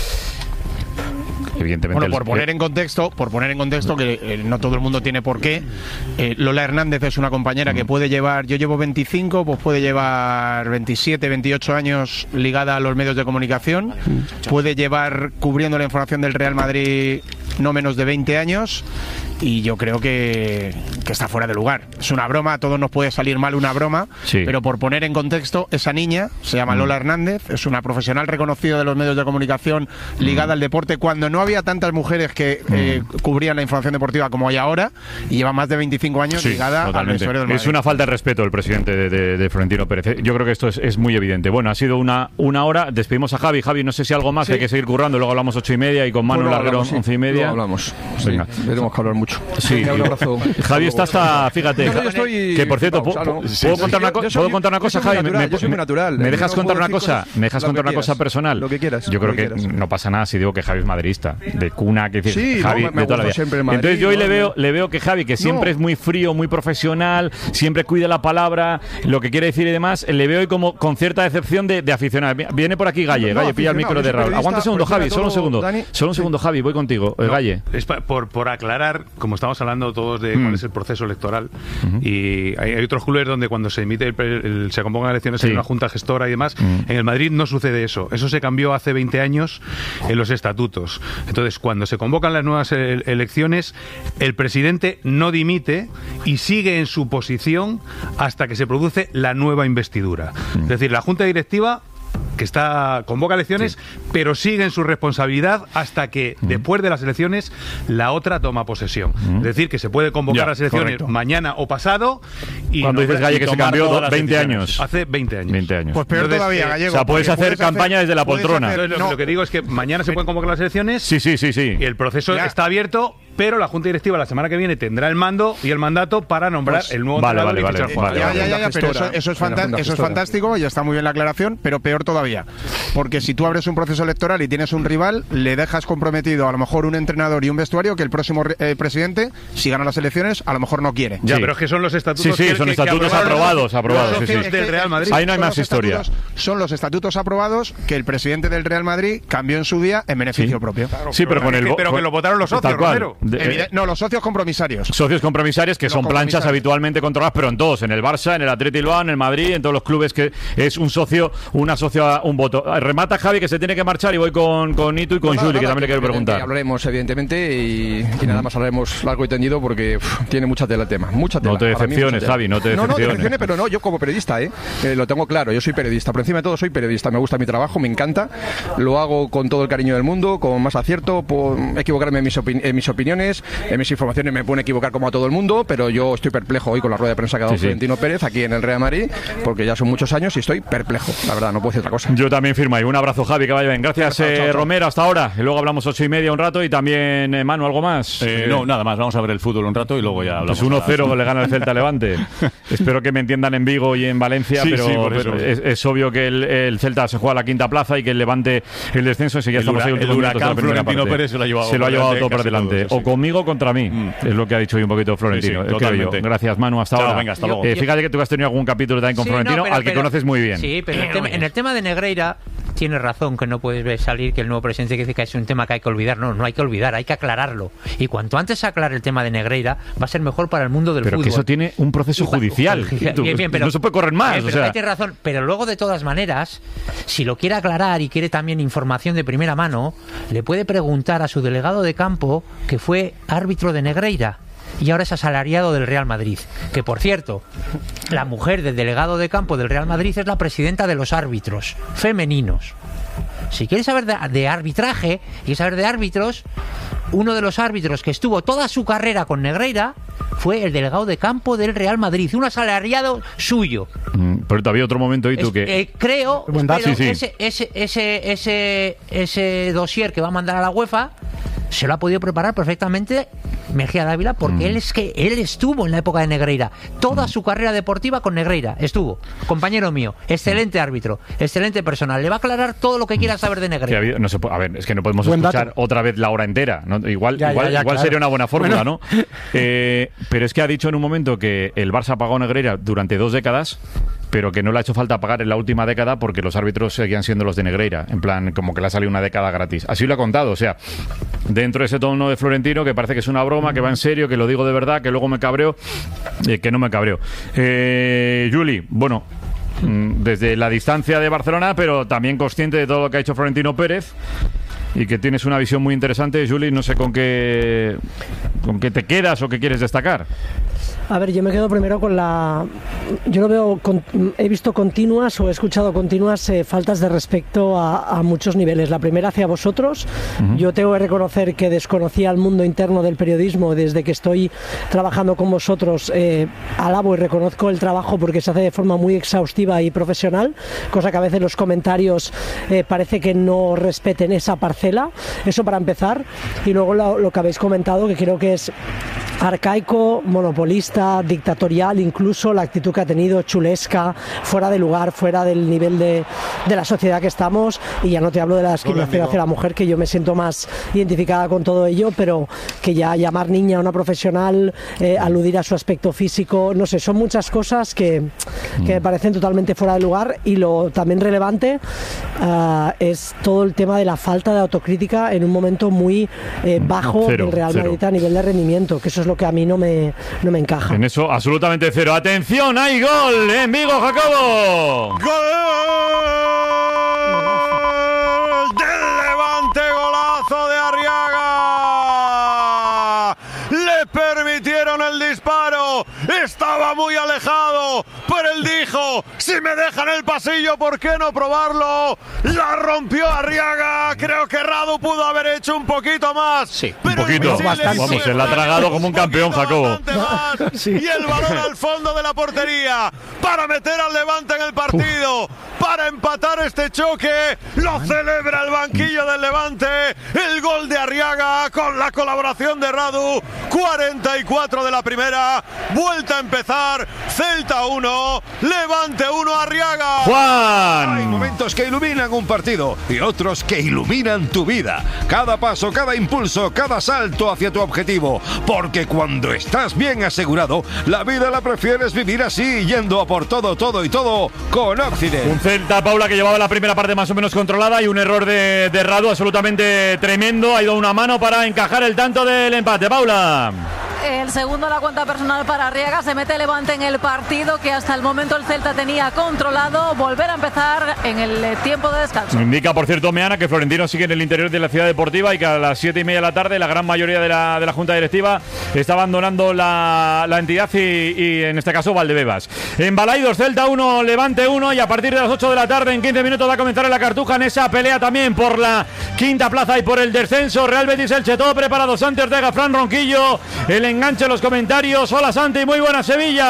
Evidentemente. Bueno, el- por poner en contexto, por poner en contexto que eh, no todo el mundo tiene por qué. eh, Lola Hernández es una compañera que puede llevar, yo llevo veinticinco, pues puede llevar veintisiete, veintiocho años ligada a los medios de comunicación. Puede llevar cubriendo la información del Real Madrid no menos de veinte años. Y yo creo que, que está fuera de lugar. Es una broma, a todos nos puede salir mal una broma, Sí. pero por poner en contexto, esa niña se llama Lola Hernández, es una profesional reconocida de los medios de comunicación ligada al deporte, cuando no había tantas mujeres que eh, cubrían la información deportiva como hay ahora, y lleva más de veinticinco años Sí, ligada al totalmente. vestuario del Madrid. Es una falta de respeto el presidente de, de- de Florentino Pérez. Yo creo que esto es, es muy evidente. Bueno, ha sido una, una hora. Despedimos a Javi. Javi, no sé si algo más, Sí. que hay que seguir currando. Luego hablamos ocho y media y con Manu Bueno, Larguero hablamos, sí. once y media. Luego hablamos. Sí, Venga. tenemos que hablar mucho. Sí, Venga, un abrazo. Javi está hasta, fíjate, No, no, yo estoy que por cierto, flipado, ¿puedo, o sea, no. ¿puedo Sí, contar sí, una yo- cosa? yo soy- ¿Puedo contar una yo cosa, soy muy Javi? natural, yo soy muy natural. ¿Me Yo dejas no contar puedo una decir cosa? cosas- ¿Me dejas lo contar que una cosa quieras. personal? Lo que quieras, Yo creo lo que que quieras. no pasa nada si digo que Javi es madridista, de cuna, que decir, Sí, no, Javi me- me de toda la gustó vida. siempre el Madrid, Entonces yo hoy ¿no? le veo, le veo que Javi, que siempre No. es muy frío, muy profesional, siempre cuida la palabra, lo que quiere decir y demás, le veo hoy como con cierta decepción de, de aficionado. Viene por aquí Galle, No, Galle, pilla el aficionado, micro de yo soy Raúl. Aguanta un segundo, periodista, Javi, solo un prefiero segundo. todo, Dani. Solo un segundo, Javi, voy contigo. Eh, No, Galle. Es pa, por, por aclarar, como estamos hablando todos de mm. cuál es el proceso electoral, uh-huh. y hay, hay otros clubes donde cuando se emite el, el, se convocan elecciones sí. hay una junta gestora y demás. Mm. En el Madrid no sucede eso. Eso se cambió hace veinte años en los estatutos. Entonces, cuando se convocan las nuevas ele- elecciones, el presidente no dimite y sigue en su posición hasta que se produce la nueva investidura. Mm. Es decir, la junta directiva que está convoca elecciones, sí. pero sigue en su responsabilidad hasta que mm. después de las elecciones la otra toma posesión. Mm. Es decir, que se puede convocar ya, las elecciones correcto. mañana o pasado. Y cuando dices, Galle, que se cambió veinte años. Hace veinte años. veinte años. Pues peor Entonces, todavía, eh, Gallego. O sea, puedes hacer puedes campaña hacer, desde la poltrona. Hacer, no, lo que digo es que mañana se pueden convocar las elecciones. Sí, sí, sí, sí. Y el proceso ya. está abierto. Pero la Junta Directiva la semana que viene tendrá el mando y el mandato para nombrar pues, el nuevo vale, vale, vale, vale, vale, ya, ya, ya, ya, pero eso, eso, es fanta- eso es fantástico, ya está muy bien la aclaración, pero peor todavía. Porque si tú abres un proceso electoral y tienes un rival, le dejas comprometido a lo mejor un entrenador y un vestuario que el próximo eh, presidente, si gana las elecciones, a lo mejor no quiere. Ya, sí. pero es que son los estatutos. Sí, sí, que, son que, estatutos que aprobados, aprobados. Sí, sí. del Real Madrid. Ahí no hay más historia. Son los estatutos aprobados que el presidente del Real Madrid cambió en su día en beneficio sí. propio. Claro, sí, pero, pero con el que, pero que lo votaron los socios, Romero. De, no, los socios compromisarios. Socios compromisarios que son planchas habitualmente controladas, pero en todos, en el Barça, en el Athletic Bilbao, en el Madrid, en todos los clubes que es un socio, una socia, un voto. Remata Javi, que se tiene que marchar, y voy con, con Nito y con no, Juli, que también le quiero preguntar. Hablaremos, evidentemente, y, y nada más hablaremos largo y tendido porque uf, tiene mucha tela el tema. Mucha tela. No te decepciones, tela. Javi, no te decepciones. No, no, decepciones, pero no, yo como periodista, ¿eh? eh, lo tengo claro, yo soy periodista. Por encima de todo, soy periodista. Me gusta mi trabajo, me encanta. Lo hago con todo el cariño del mundo, con más acierto, por equivocarme en mis, opin- en mis opiniones, en mis informaciones me pueden equivocar como a todo el mundo, pero yo estoy perplejo hoy con la rueda de prensa que ha dado sí, Florentino sí. Pérez aquí en el Real Madrid, porque ya son muchos años y estoy perplejo, la verdad, no puedo decir otra cosa. Yo también firmo ahí. Un abrazo, Javi, que vaya bien. Gracias, chao, chao, chao. Eh, Romero, hasta ahora. Y luego hablamos ocho y media un rato y también, eh, Manu, ¿algo más? Eh, no, nada más. Vamos a ver el fútbol un rato y luego ya hablamos. Pues uno cero le gana el Celta Levante. Espero que me entiendan en Vigo y en Valencia, sí, pero, sí, pero es, es obvio que el, el Celta se juega a la quinta plaza y que el Levante el descenso. Y ya estamos hura, ahí el huracán Florentino Pérez se lo ha llevado, se lo ha llevado todo por delante. Todo, sí. O conmigo o contra mí. Mm. Es lo que ha dicho hoy un poquito Florentino. Sí, sí, creo yo. Gracias, Manu, hasta Chao, ahora. Venga, hasta luego. Eh, fíjate que tú has tenido algún capítulo también con sí, Florentino, no, pero, al que pero, conoces muy bien. Sí, pero en el, tema, en el tema de Negreira tienes razón, que no puedes ver salir que el nuevo presidente dice que es un tema que hay que olvidar. No, no hay que olvidar, hay que aclararlo. Y cuanto antes se aclare el tema de Negreira, va a ser mejor para el mundo del pero fútbol. Pero que eso tiene un proceso judicial. Bien, bien, bien, pero, no se puede correr más. Bien, o pero sea. tienes razón. Pero luego, de todas maneras, si lo quiere aclarar y quiere también información de primera mano, le puede preguntar a su delegado de campo, que fue árbitro de Negreira y ahora es asalariado del Real Madrid, que por cierto, la mujer del delegado de campo del Real Madrid es la presidenta de los árbitros femeninos. Si quieres saber de, de arbitraje y saber de árbitros, uno de los árbitros que estuvo toda su carrera con Negreira fue el delegado de campo del Real Madrid, un asalariado suyo. Mm, pero todavía otro momento y tú es, que eh, creo pero sí, sí. ese ese ese ese ese dossier que va a mandar a la UEFA se lo ha podido preparar perfectamente Mejía Dávila, porque mm. él es que él estuvo en la época de Negreira, toda mm. su carrera deportiva con Negreira estuvo, compañero mío, excelente árbitro, excelente personal, le va a aclarar todo lo que quiera saber de Negreira. Habido, no se puede, a ver, es que no podemos Buen escuchar dato. otra vez la hora entera, ¿no? Igual, ya, igual, ya, ya, igual claro. sería una buena fórmula, bueno. ¿no? Eh, pero es que ha dicho en un momento que el Barça pagó a Negreira durante dos décadas, pero que no le ha hecho falta pagar en la última década porque los árbitros seguían siendo los de Negreira, en plan, como que le ha salido una década gratis. Así lo ha contado, o sea, dentro de ese tono de Florentino, que parece que es una broma, que va en serio, que lo digo de verdad, que luego me cabreo, eh, que no me cabreo. Eh, Juli, bueno, desde la distancia de Barcelona, pero también consciente de todo lo que ha hecho Florentino Pérez, y que tienes una visión muy interesante, Juli, no sé con qué, con qué te quedas o qué quieres destacar. A ver, yo me quedo primero con la... Yo no veo... Con... He visto continuas o he escuchado continuas eh, faltas de respeto a, a muchos niveles. La primera hacia vosotros. Uh-huh. Yo tengo que reconocer que desconocía el mundo interno del periodismo desde que estoy trabajando con vosotros. Eh, alabo y reconozco el trabajo porque se hace de forma muy exhaustiva y profesional, cosa que a veces los comentarios eh, parece que no respeten esa parcela. Eso para empezar. Y luego lo, lo que habéis comentado, que creo que es arcaico, monopolista, dictatorial, incluso la actitud que ha tenido, chulesca, fuera de lugar, fuera del nivel de, de la sociedad que estamos, y ya no te hablo de la discriminación hacia la mujer, que yo me siento más identificada con todo ello, pero que ya llamar niña a una profesional, eh, aludir a su aspecto físico, no sé, son muchas cosas que, que me parecen totalmente fuera de lugar. Y lo también relevante uh, es todo el tema de la falta de autocrítica en un momento muy eh, bajo cero, del Real cero. Madrid a nivel de rendimiento, que eso es lo que a mí no me, no me encaja. En eso, absolutamente cero. ¡Atención! ¡Hay gol en Vigo, Jacobo! ¡Gol del Levante! ¡Golazo de Arriaga! Le permitieron el disparo. Estaba muy alejado, pero él dijo: si me dejan el pasillo, ¿por qué no probarlo? La rompió Arriaga. Creo que Radu pudo haber hecho un poquito más. Sí, un poquito. Vamos, se la ha tragado como un campeón, Jacobo. Sí. Y el balón al fondo de la portería para meter al Levante en el partido. Uf. Para empatar este choque. Lo celebra el banquillo del Levante. El gol de Arriaga con la colaboración de Radu. cuarenta y cuatro de la primera. Vuelta a empezar. Celta uno, Levante uno, Arriaga. Juan. Hay momentos que iluminan un partido y otros que iluminan tu vida. Cada paso, cada impulso, cada salto hacia tu objetivo. Porque cuando estás bien asegurado, la vida la prefieres vivir así, yendo a por todo, todo y todo con Occident. Un Celta, Paula, que llevaba la primera parte más o menos controlada, y un error de, de Radu absolutamente tremendo. Ha ido una mano para encajar el tanto del empate. Paula. El segundo, la cuenta personal para Arriaga. Se mete Levante en el partido que hasta el momento el Celta tenía controlado. Volver a empezar en el tiempo de descanso. Indica, por cierto, Meana, que Florentino sigue en el interior de la ciudad deportiva y que a las siete y media de la tarde la gran mayoría de la, de la junta directiva está abandonando la, la entidad y, y en este caso Valdebebas. En Balaidos, Celta uno, Levante uno, y a partir de las ocho de la tarde, en quince minutos, va a comenzar en la Cartuja, en esa pelea también por la quinta plaza y por el descenso. Real Betis Elche, todo preparado. Santi Ortega, Fran Ronquillo, el enganche en los comentarios. Hola Santi, muy buena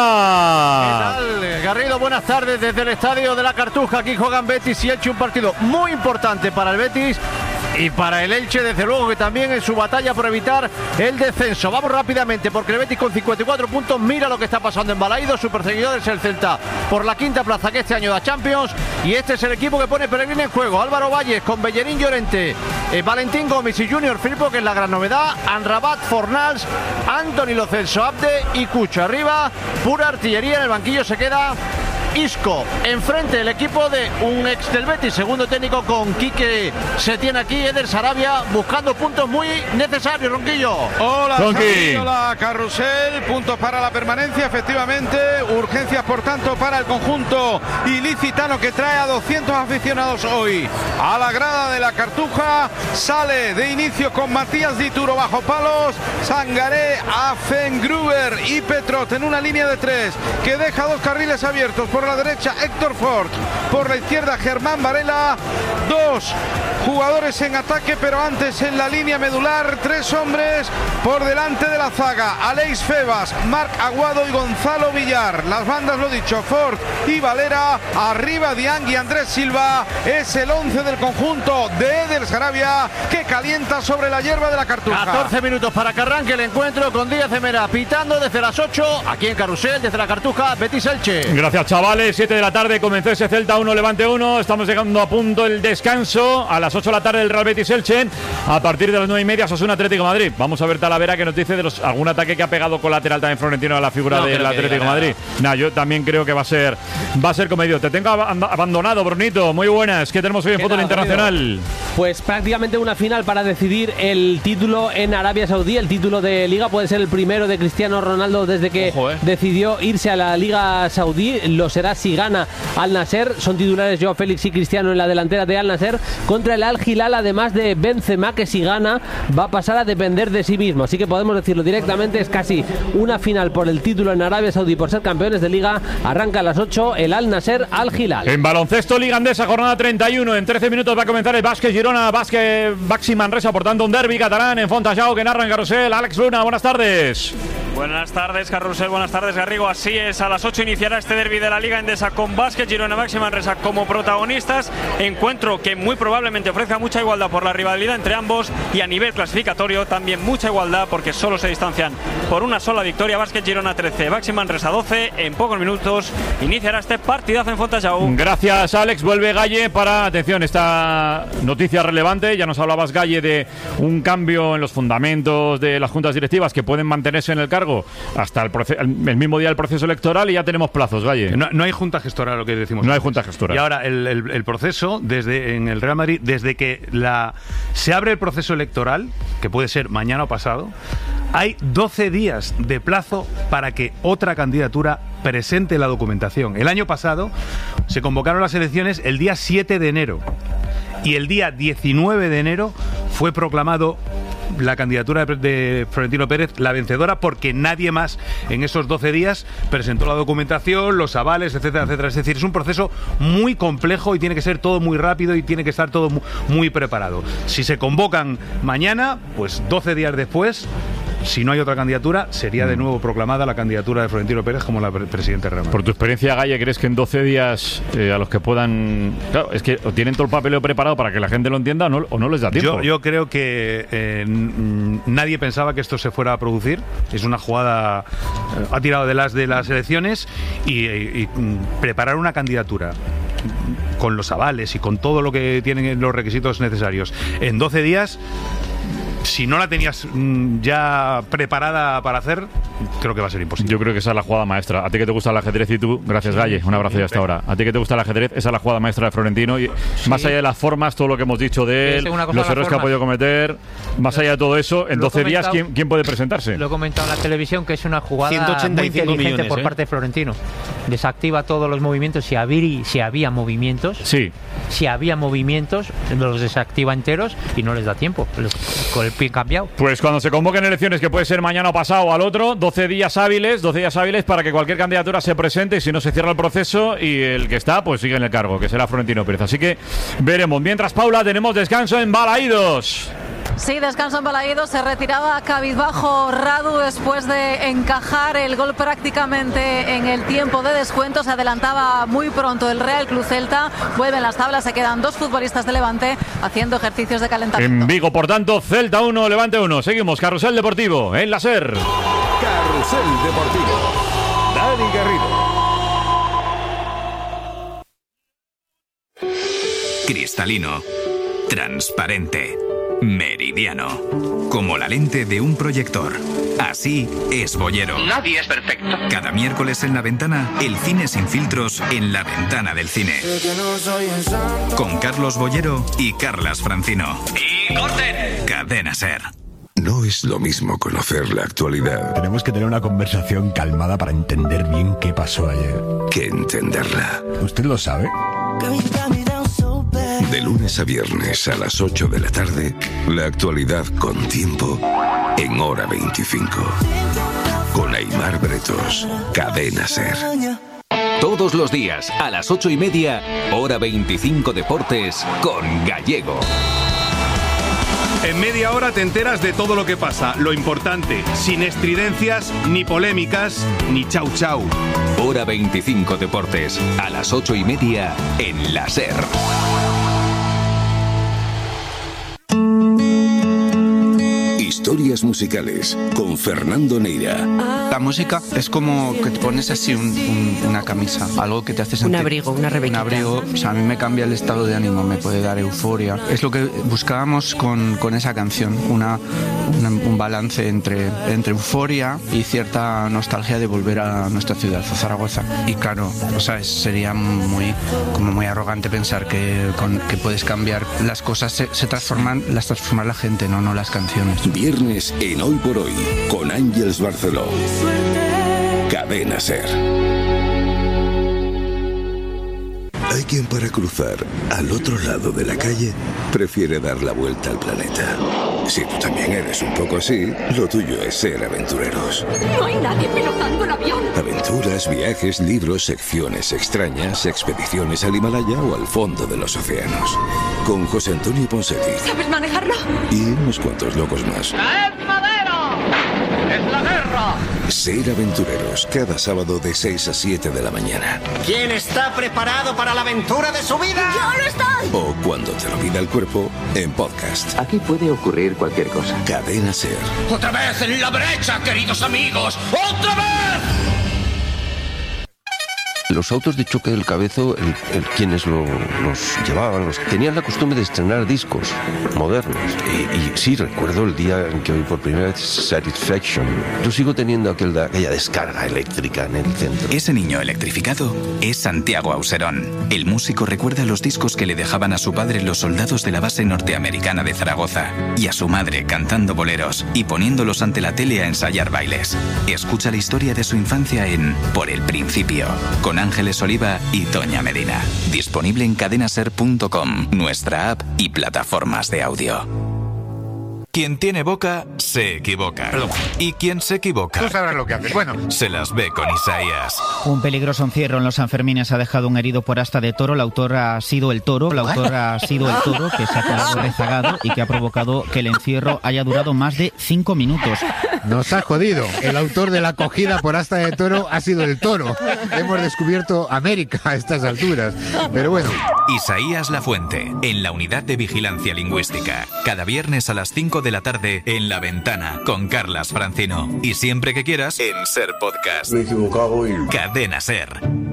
Sevilla. ¿Qué tal, Garrido? Buenas tardes desde el estadio de la Cartuja. Aquí juegan Betis y Elche, un partido muy importante para el Betis y para el Elche, desde luego, que también en su batalla por evitar el descenso. Vamos rápidamente, porque el Betis con cincuenta y cuatro puntos mira lo que está pasando en Balaidos. Su perseguidor es el Celta por la quinta plaza, que este año da Champions, y este es el equipo que pone Pellegrini en juego. Álvaro Valles con Bellerín, Llorente, eh, Valentín Gómez y Junior Firpo, que es la gran novedad. Anrabat, Fornals, Anthony Lo Celso, Abde y Cucho. Arriba, pura artillería. En el banquillo se queda Isco. Enfrente el equipo de un ex del Betis, segundo técnico con Quique Setién aquí, Eder Sarabia, buscando puntos muy necesarios. Ronquillo. Hola, Santi, hola, Carrusel. Puntos para la permanencia, efectivamente. Urgencias, por tanto, para el conjunto ilicitano, que trae a doscientos aficionados hoy a la grada de la Cartuja. Sale de inicio con Matías Dituro bajo palos, Sangaré, Afengruber y Petrot en una línea de tres que deja dos carriles abiertos. Por la derecha Héctor Ford, por la izquierda Germán Varela. Dos jugadores en ataque, pero antes en la línea medular tres hombres por delante de la zaga: Aleix Febas, Marc Aguado y Gonzalo Villar. Las bandas, lo dicho, Ford y Valera. Arriba Diang y Andrés Silva. Es el once del conjunto de Eder Sarabia, que calienta sobre la hierba de la Cartuja. catorce minutos para que arranque el encuentro, con Díaz de Mera pitando desde las ocho aquí en Carrusel, desde la Cartuja, Betis Elche. Gracias, chavales. siete de la tarde comenzó ese Celta uno, Levante uno. Estamos llegando a punto el descanso. A las ocho de la tarde el Real Betis Elche. A partir de las nueve y media Osasuna Atlético de Madrid. Vamos a ver Talavera, que nos dice de los algún ataque que ha pegado colateral también Florentino a la figura no, del Atlético de Madrid. Nah, yo también creo que va a ser va a ser comedido. Te tengo ab abandonado, Brunito. Muy buenas. ¿Qué tenemos hoy en fútbol internacional? Pues prácticamente una final para decidir el título en Arabia Saudí. El título de Liga puede ser el primero de Cristiano Ronaldo desde que Ojo, eh. decidió irse a la Liga Saudí. Lo será si gana Al Nasser. Son titulares Joao Félix y Cristiano en la delantera de Al Nasser contra el Al Hilal, además de Benzema, que si gana va a pasar a depender de sí mismo. Así que podemos decirlo directamente, es casi una final por el título en Arabia Saudí por ser campeones de Liga. Arranca a las ocho el Al Nasser Al Hilal. En baloncesto, Liga Andesa, jornada treinta y uno. En trece minutos va a comenzar el Básquet Girona Girona, Básquet, Baxi Manresa, por tanto un derbi catalán en Fontajau que narra en Carrusel. Alex Luna, buenas tardes. Buenas tardes, Carrusel, buenas tardes, Garrigo. Así es, a las ocho iniciará este derbi de la Liga Endesa con Básquet, Girona, Baxi Manresa como protagonistas. Encuentro que muy probablemente ofrezca mucha igualdad por la rivalidad entre ambos y a nivel clasificatorio también mucha igualdad porque solo se distancian por una sola victoria. Básquet, Girona trece, Baxi Manresa doce. En pocos minutos iniciará este partidazo en Fontajau. Gracias, Alex. Vuelve Galle para, atención, esta noticia relevante. Ya nos hablabas, Galle, de un cambio en los fundamentos de las juntas directivas que pueden mantenerse en el cargo hasta el, el mismo día del proceso electoral y ya tenemos plazos, Galle. No, no hay junta gestora, lo que decimos. No hay junta gestora. Y ahora el, el, el proceso desde en el Real Madrid, desde que la se abre el proceso electoral, que puede ser mañana o pasado, hay doce días de plazo para que otra candidatura presente la documentación. El año pasado se convocaron las elecciones el día siete de enero y el día diecinueve de enero fue proclamado la candidatura de Florentino Pérez la vencedora porque nadie más en esos doce días presentó la documentación, los avales, etcétera, etcétera. Es decir, es un proceso muy complejo y tiene que ser todo muy rápido y tiene que estar todo muy preparado. Si se convocan mañana, pues doce días después, si no hay otra candidatura, sería de nuevo proclamada la candidatura de Florentino Pérez como la pre presidente Real Madrid. Por tu experiencia, Galle, ¿crees que en doce días eh, a los que puedan... Claro, es que o tienen todo el papeleo preparado para que la gente lo entienda o no, o no les da tiempo? Yo, yo creo que eh, nadie pensaba que esto se fuera a producir. Es una jugada... Eh, ha tirado de las de las elecciones y, y, y preparar una candidatura con los avales y con todo lo que tienen los requisitos necesarios en doce días... Si no la tenías mmm, ya preparada para hacer, creo que va a ser imposible. Yo creo que esa es la jugada maestra. A ti que te gusta el ajedrez y tú, gracias, Galle, un abrazo ya hasta ahora. A ti que te gusta el ajedrez, esa es la jugada maestra de Florentino. Y sí. Más allá de las formas, todo lo que hemos dicho de él, los errores que ha podido cometer, más allá de todo eso, en doce días, ¿quién, ¿quién puede presentarse? Lo he comentado en la televisión, que es una jugada ciento ochenta y cinco muy inteligente millones, por ¿eh? parte de Florentino. Desactiva todos los movimientos. Si había, si había movimientos, sí. si había movimientos, los desactiva enteros y no les da tiempo. Con el pie cambiado. Pues cuando se convoquen elecciones, que puede ser mañana o pasado o al otro, doce días hábiles, doce días hábiles para que cualquier candidatura se presente y si no se cierra el proceso y el que está, pues sigue en el cargo, que será Florentino Pérez. Así que veremos. Mientras, Paula, tenemos descanso en Balaídos. Sí, descanso en Balaídos. Se retiraba cabizbajo Radu después de encajar el gol prácticamente en el tiempo de descuento. Se adelantaba muy pronto el Real Club Celta. Vuelven las tablas. Se quedan dos futbolistas de Levante haciendo ejercicios de calentamiento. En Vigo, por tanto, Celta uno, Levante uno. Seguimos. Carrusel Deportivo en la SER. Carrusel Deportivo. Dani Garrido. Cristalino. Transparente. Meridiano. Como la lente de un proyector. Así es Boyero. Nadie es perfecto. Cada miércoles en La Ventana, el cine sin filtros en La Ventana del Cine. Con Carlos Boyero y Carlas Francino. ¡Y corten! Cadena SER. No es lo mismo conocer la actualidad. Tenemos que tener una conversación calmada para entender bien qué pasó ayer. Que entenderla. ¿Usted lo sabe? De lunes a viernes a las ocho de la tarde, la actualidad con tiempo en Hora veinticinco. Con Aimar Bretos, Cadena SER. Todos los días a las ocho y media, Hora veinticinco Deportes con Gallego. En media hora te enteras de todo lo que pasa, lo importante, sin estridencias, ni polémicas, ni chau chau. Hora veinticinco Deportes, a las ocho y media en la SER. Historias musicales con Fernando Neira. La música es como que te pones así un, un, una camisa, algo que te hace sentir... Un abrigo, una rebequita. Un abrigo, o sea, a mí me cambia el estado de ánimo, me puede dar euforia. Es lo que buscábamos con, con esa canción, una, una, un balance entre, entre euforia y cierta nostalgia de volver a nuestra ciudad, a Zaragoza. Y claro, o sea, sería muy, como muy arrogante pensar que, con, que puedes cambiar. Las cosas se, se transforman, las transforma la gente, no, no las canciones. Viernes en Hoy por Hoy, con Ángeles Barceló. Cadena SER. Hay quien para cruzar al otro lado de la calle prefiere dar la vuelta al planeta. Si tú también eres un poco así, lo tuyo es ser aventureros. No hay nadie pilotando el avión. Aventuras, viajes, libros, secciones extrañas, expediciones al Himalaya o al fondo de los océanos. Con José Antonio Ponseti. ¿Sabes manejarlo? Y unos cuantos locos más. ¡Traed madera! ¡Es la guerra! Ser aventureros, cada sábado de seis a siete de la mañana. ¿Quién está preparado para la aventura de su vida? ¡Yo lo estoy! O cuando te lo pida el cuerpo, en podcast. Aquí puede ocurrir cualquier cosa. Cadena Ser. ¡Otra vez en la brecha, queridos amigos! ¡Otra vez! Los autos de choque del Cabezo, el, el, quienes lo, los llevaban, los, tenían la costumbre de estrenar discos modernos. Y, y sí, recuerdo el día en que oí por primera vez Satisfaction. Yo sigo teniendo aquel, aquella descarga eléctrica en el centro. Ese niño electrificado es Santiago Auserón. El músico recuerda los discos que le dejaban a su padre los soldados de la base norteamericana de Zaragoza y a su madre cantando boleros y poniéndolos ante la tele a ensayar bailes. Escucha la historia de su infancia en Por el Principio, con Ángeles Oliva y Toña Medina. Disponible en cadenaser punto com, nuestra app y plataformas de audio. Quien tiene boca, se equivoca. Perdón. Y quien se equivoca... Tú sabrás lo que haces. Bueno. Se las ve con Isaías. Un peligroso encierro en los Sanfermines ha dejado un herido por asta de toro. El autor ha sido el toro. El autor ha sido el toro que se ha quedado rezagado y que ha provocado que el encierro haya durado más de cinco minutos. Nos ha jodido. El autor de la cogida por asta de toro ha sido el toro. Hemos descubierto América a estas alturas. Pero bueno. Isaías Lafuente, en la Unidad de Vigilancia Lingüística. Cada viernes a las cinco de la tarde en La Ventana con Carlas Francino. Y siempre que quieras en Ser Podcast. Me he equivocado y... Cadena Ser.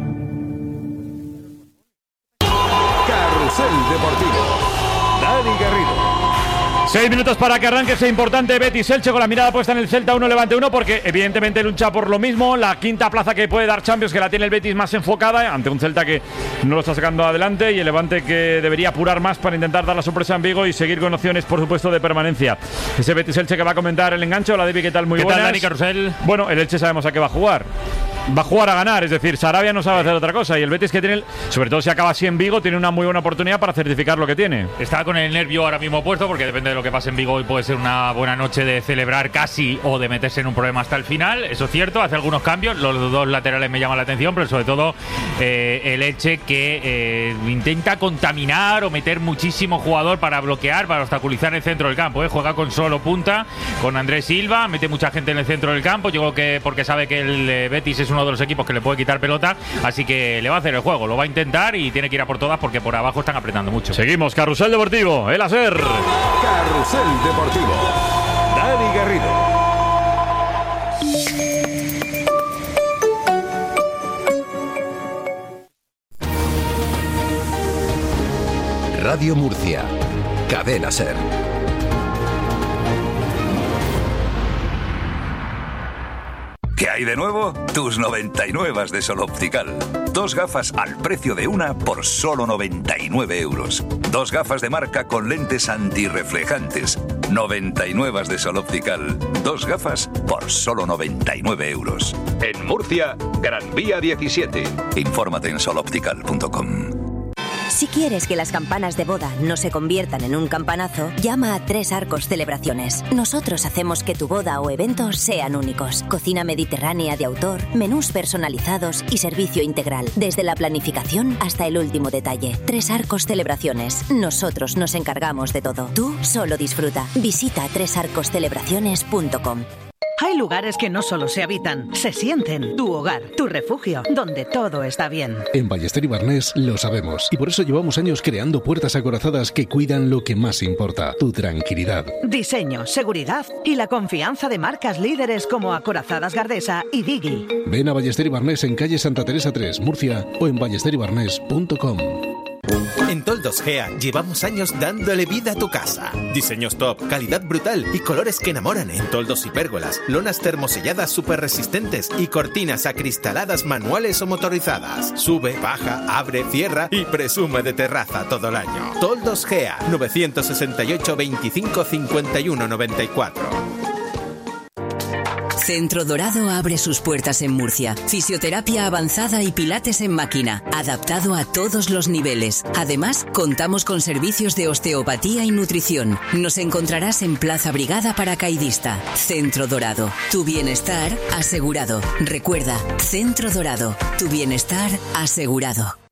Carrusel Deportivo. Dani Garrido. Seis minutos para que arranque ese importante Betis-Elche con la mirada puesta en el Celta uno Levante uno, porque evidentemente lucha por lo mismo, la quinta plaza que puede dar Champions, que la tiene el Betis más enfocada ante un Celta que no lo está sacando adelante, y el Levante que debería apurar más para intentar dar la sorpresa en Vigo y seguir con opciones, por supuesto, de permanencia. Ese Betis-Elche que va a comentar el enganche. Hola, David, ¿qué tal? Muy ¿Qué buenas. tal, Dani Carrusel? Bueno, el Elche sabemos a qué va a jugar. Va a jugar a ganar, es decir, Sarabia no sabe hacer otra cosa, y el Betis, que tiene, sobre todo si acaba así en Vigo, tiene una muy buena oportunidad para certificar lo que tiene. Está con el nervio ahora mismo puesto, porque depende de lo que pase en Vigo y puede ser una buena noche de celebrar casi o de meterse en un problema hasta el final. Eso es cierto, hace algunos cambios, los dos laterales me llaman la atención, pero sobre todo eh, el Elche que eh, intenta contaminar o meter muchísimo jugador para bloquear, para obstaculizar el centro del campo. ¿eh? Juega con solo punta, con Andrés Silva, mete mucha gente en el centro del campo, yo creo que porque sabe que el eh, Betis es uno de los equipos que le puede quitar pelota, así que le va a hacer el juego, lo va a intentar y tiene que ir a por todas porque por abajo están apretando mucho. Seguimos, Carrusel Deportivo, el Aser. Carrusel Deportivo. Dani Garrido. Radio Murcia. Cadena Ser. ¿Qué hay de nuevo? Tus noventa y nueve de Sol Optical. Dos gafas al precio de una por solo noventa y nueve euros. Dos gafas de marca con lentes antirreflejantes. noventa y nueve de Sol Optical. Dos gafas por solo noventa y nueve euros. En Murcia, Gran Vía diecisiete. Infórmate en sol optical punto com. Si quieres que las campanas de boda no se conviertan en un campanazo, llama a Tres Arcos Celebraciones. Nosotros hacemos que tu boda o evento sean únicos. Cocina mediterránea de autor, menús personalizados y servicio integral, desde la planificación hasta el último detalle. Tres Arcos Celebraciones. Nosotros nos encargamos de todo. Tú solo disfruta. Visita tres arcos celebraciones punto com. Hay lugares que no solo se habitan, se sienten. Tu hogar, tu refugio, donde todo está bien. En Ballester y Barnés lo sabemos, y por eso llevamos años creando puertas acorazadas que cuidan lo que más importa, tu tranquilidad. Diseño, seguridad y la confianza de marcas líderes como Acorazadas Gardesa y Digi. Ven a Ballester y Barnés en calle Santa Teresa tres, Murcia, o en ballester y barnés punto com. En Toldos Gea llevamos años dándole vida a tu casa. Diseños top, calidad brutal y colores que enamoran en toldos y pérgolas, lonas termoselladas super resistentes y cortinas acristaladas manuales o motorizadas. Sube, baja, abre, cierra y presume de terraza todo el año. Toldos Gea, novecientos sesenta y ocho, veinticinco, cincuenta y uno, noventa y cuatro. Centro Dorado abre sus puertas en Murcia. Fisioterapia avanzada y pilates en máquina, adaptado a todos los niveles. Además, contamos con servicios de osteopatía y nutrición. Nos encontrarás en Plaza Brigada Paracaidista. Centro Dorado. Tu bienestar asegurado. Recuerda, Centro Dorado. Tu bienestar asegurado.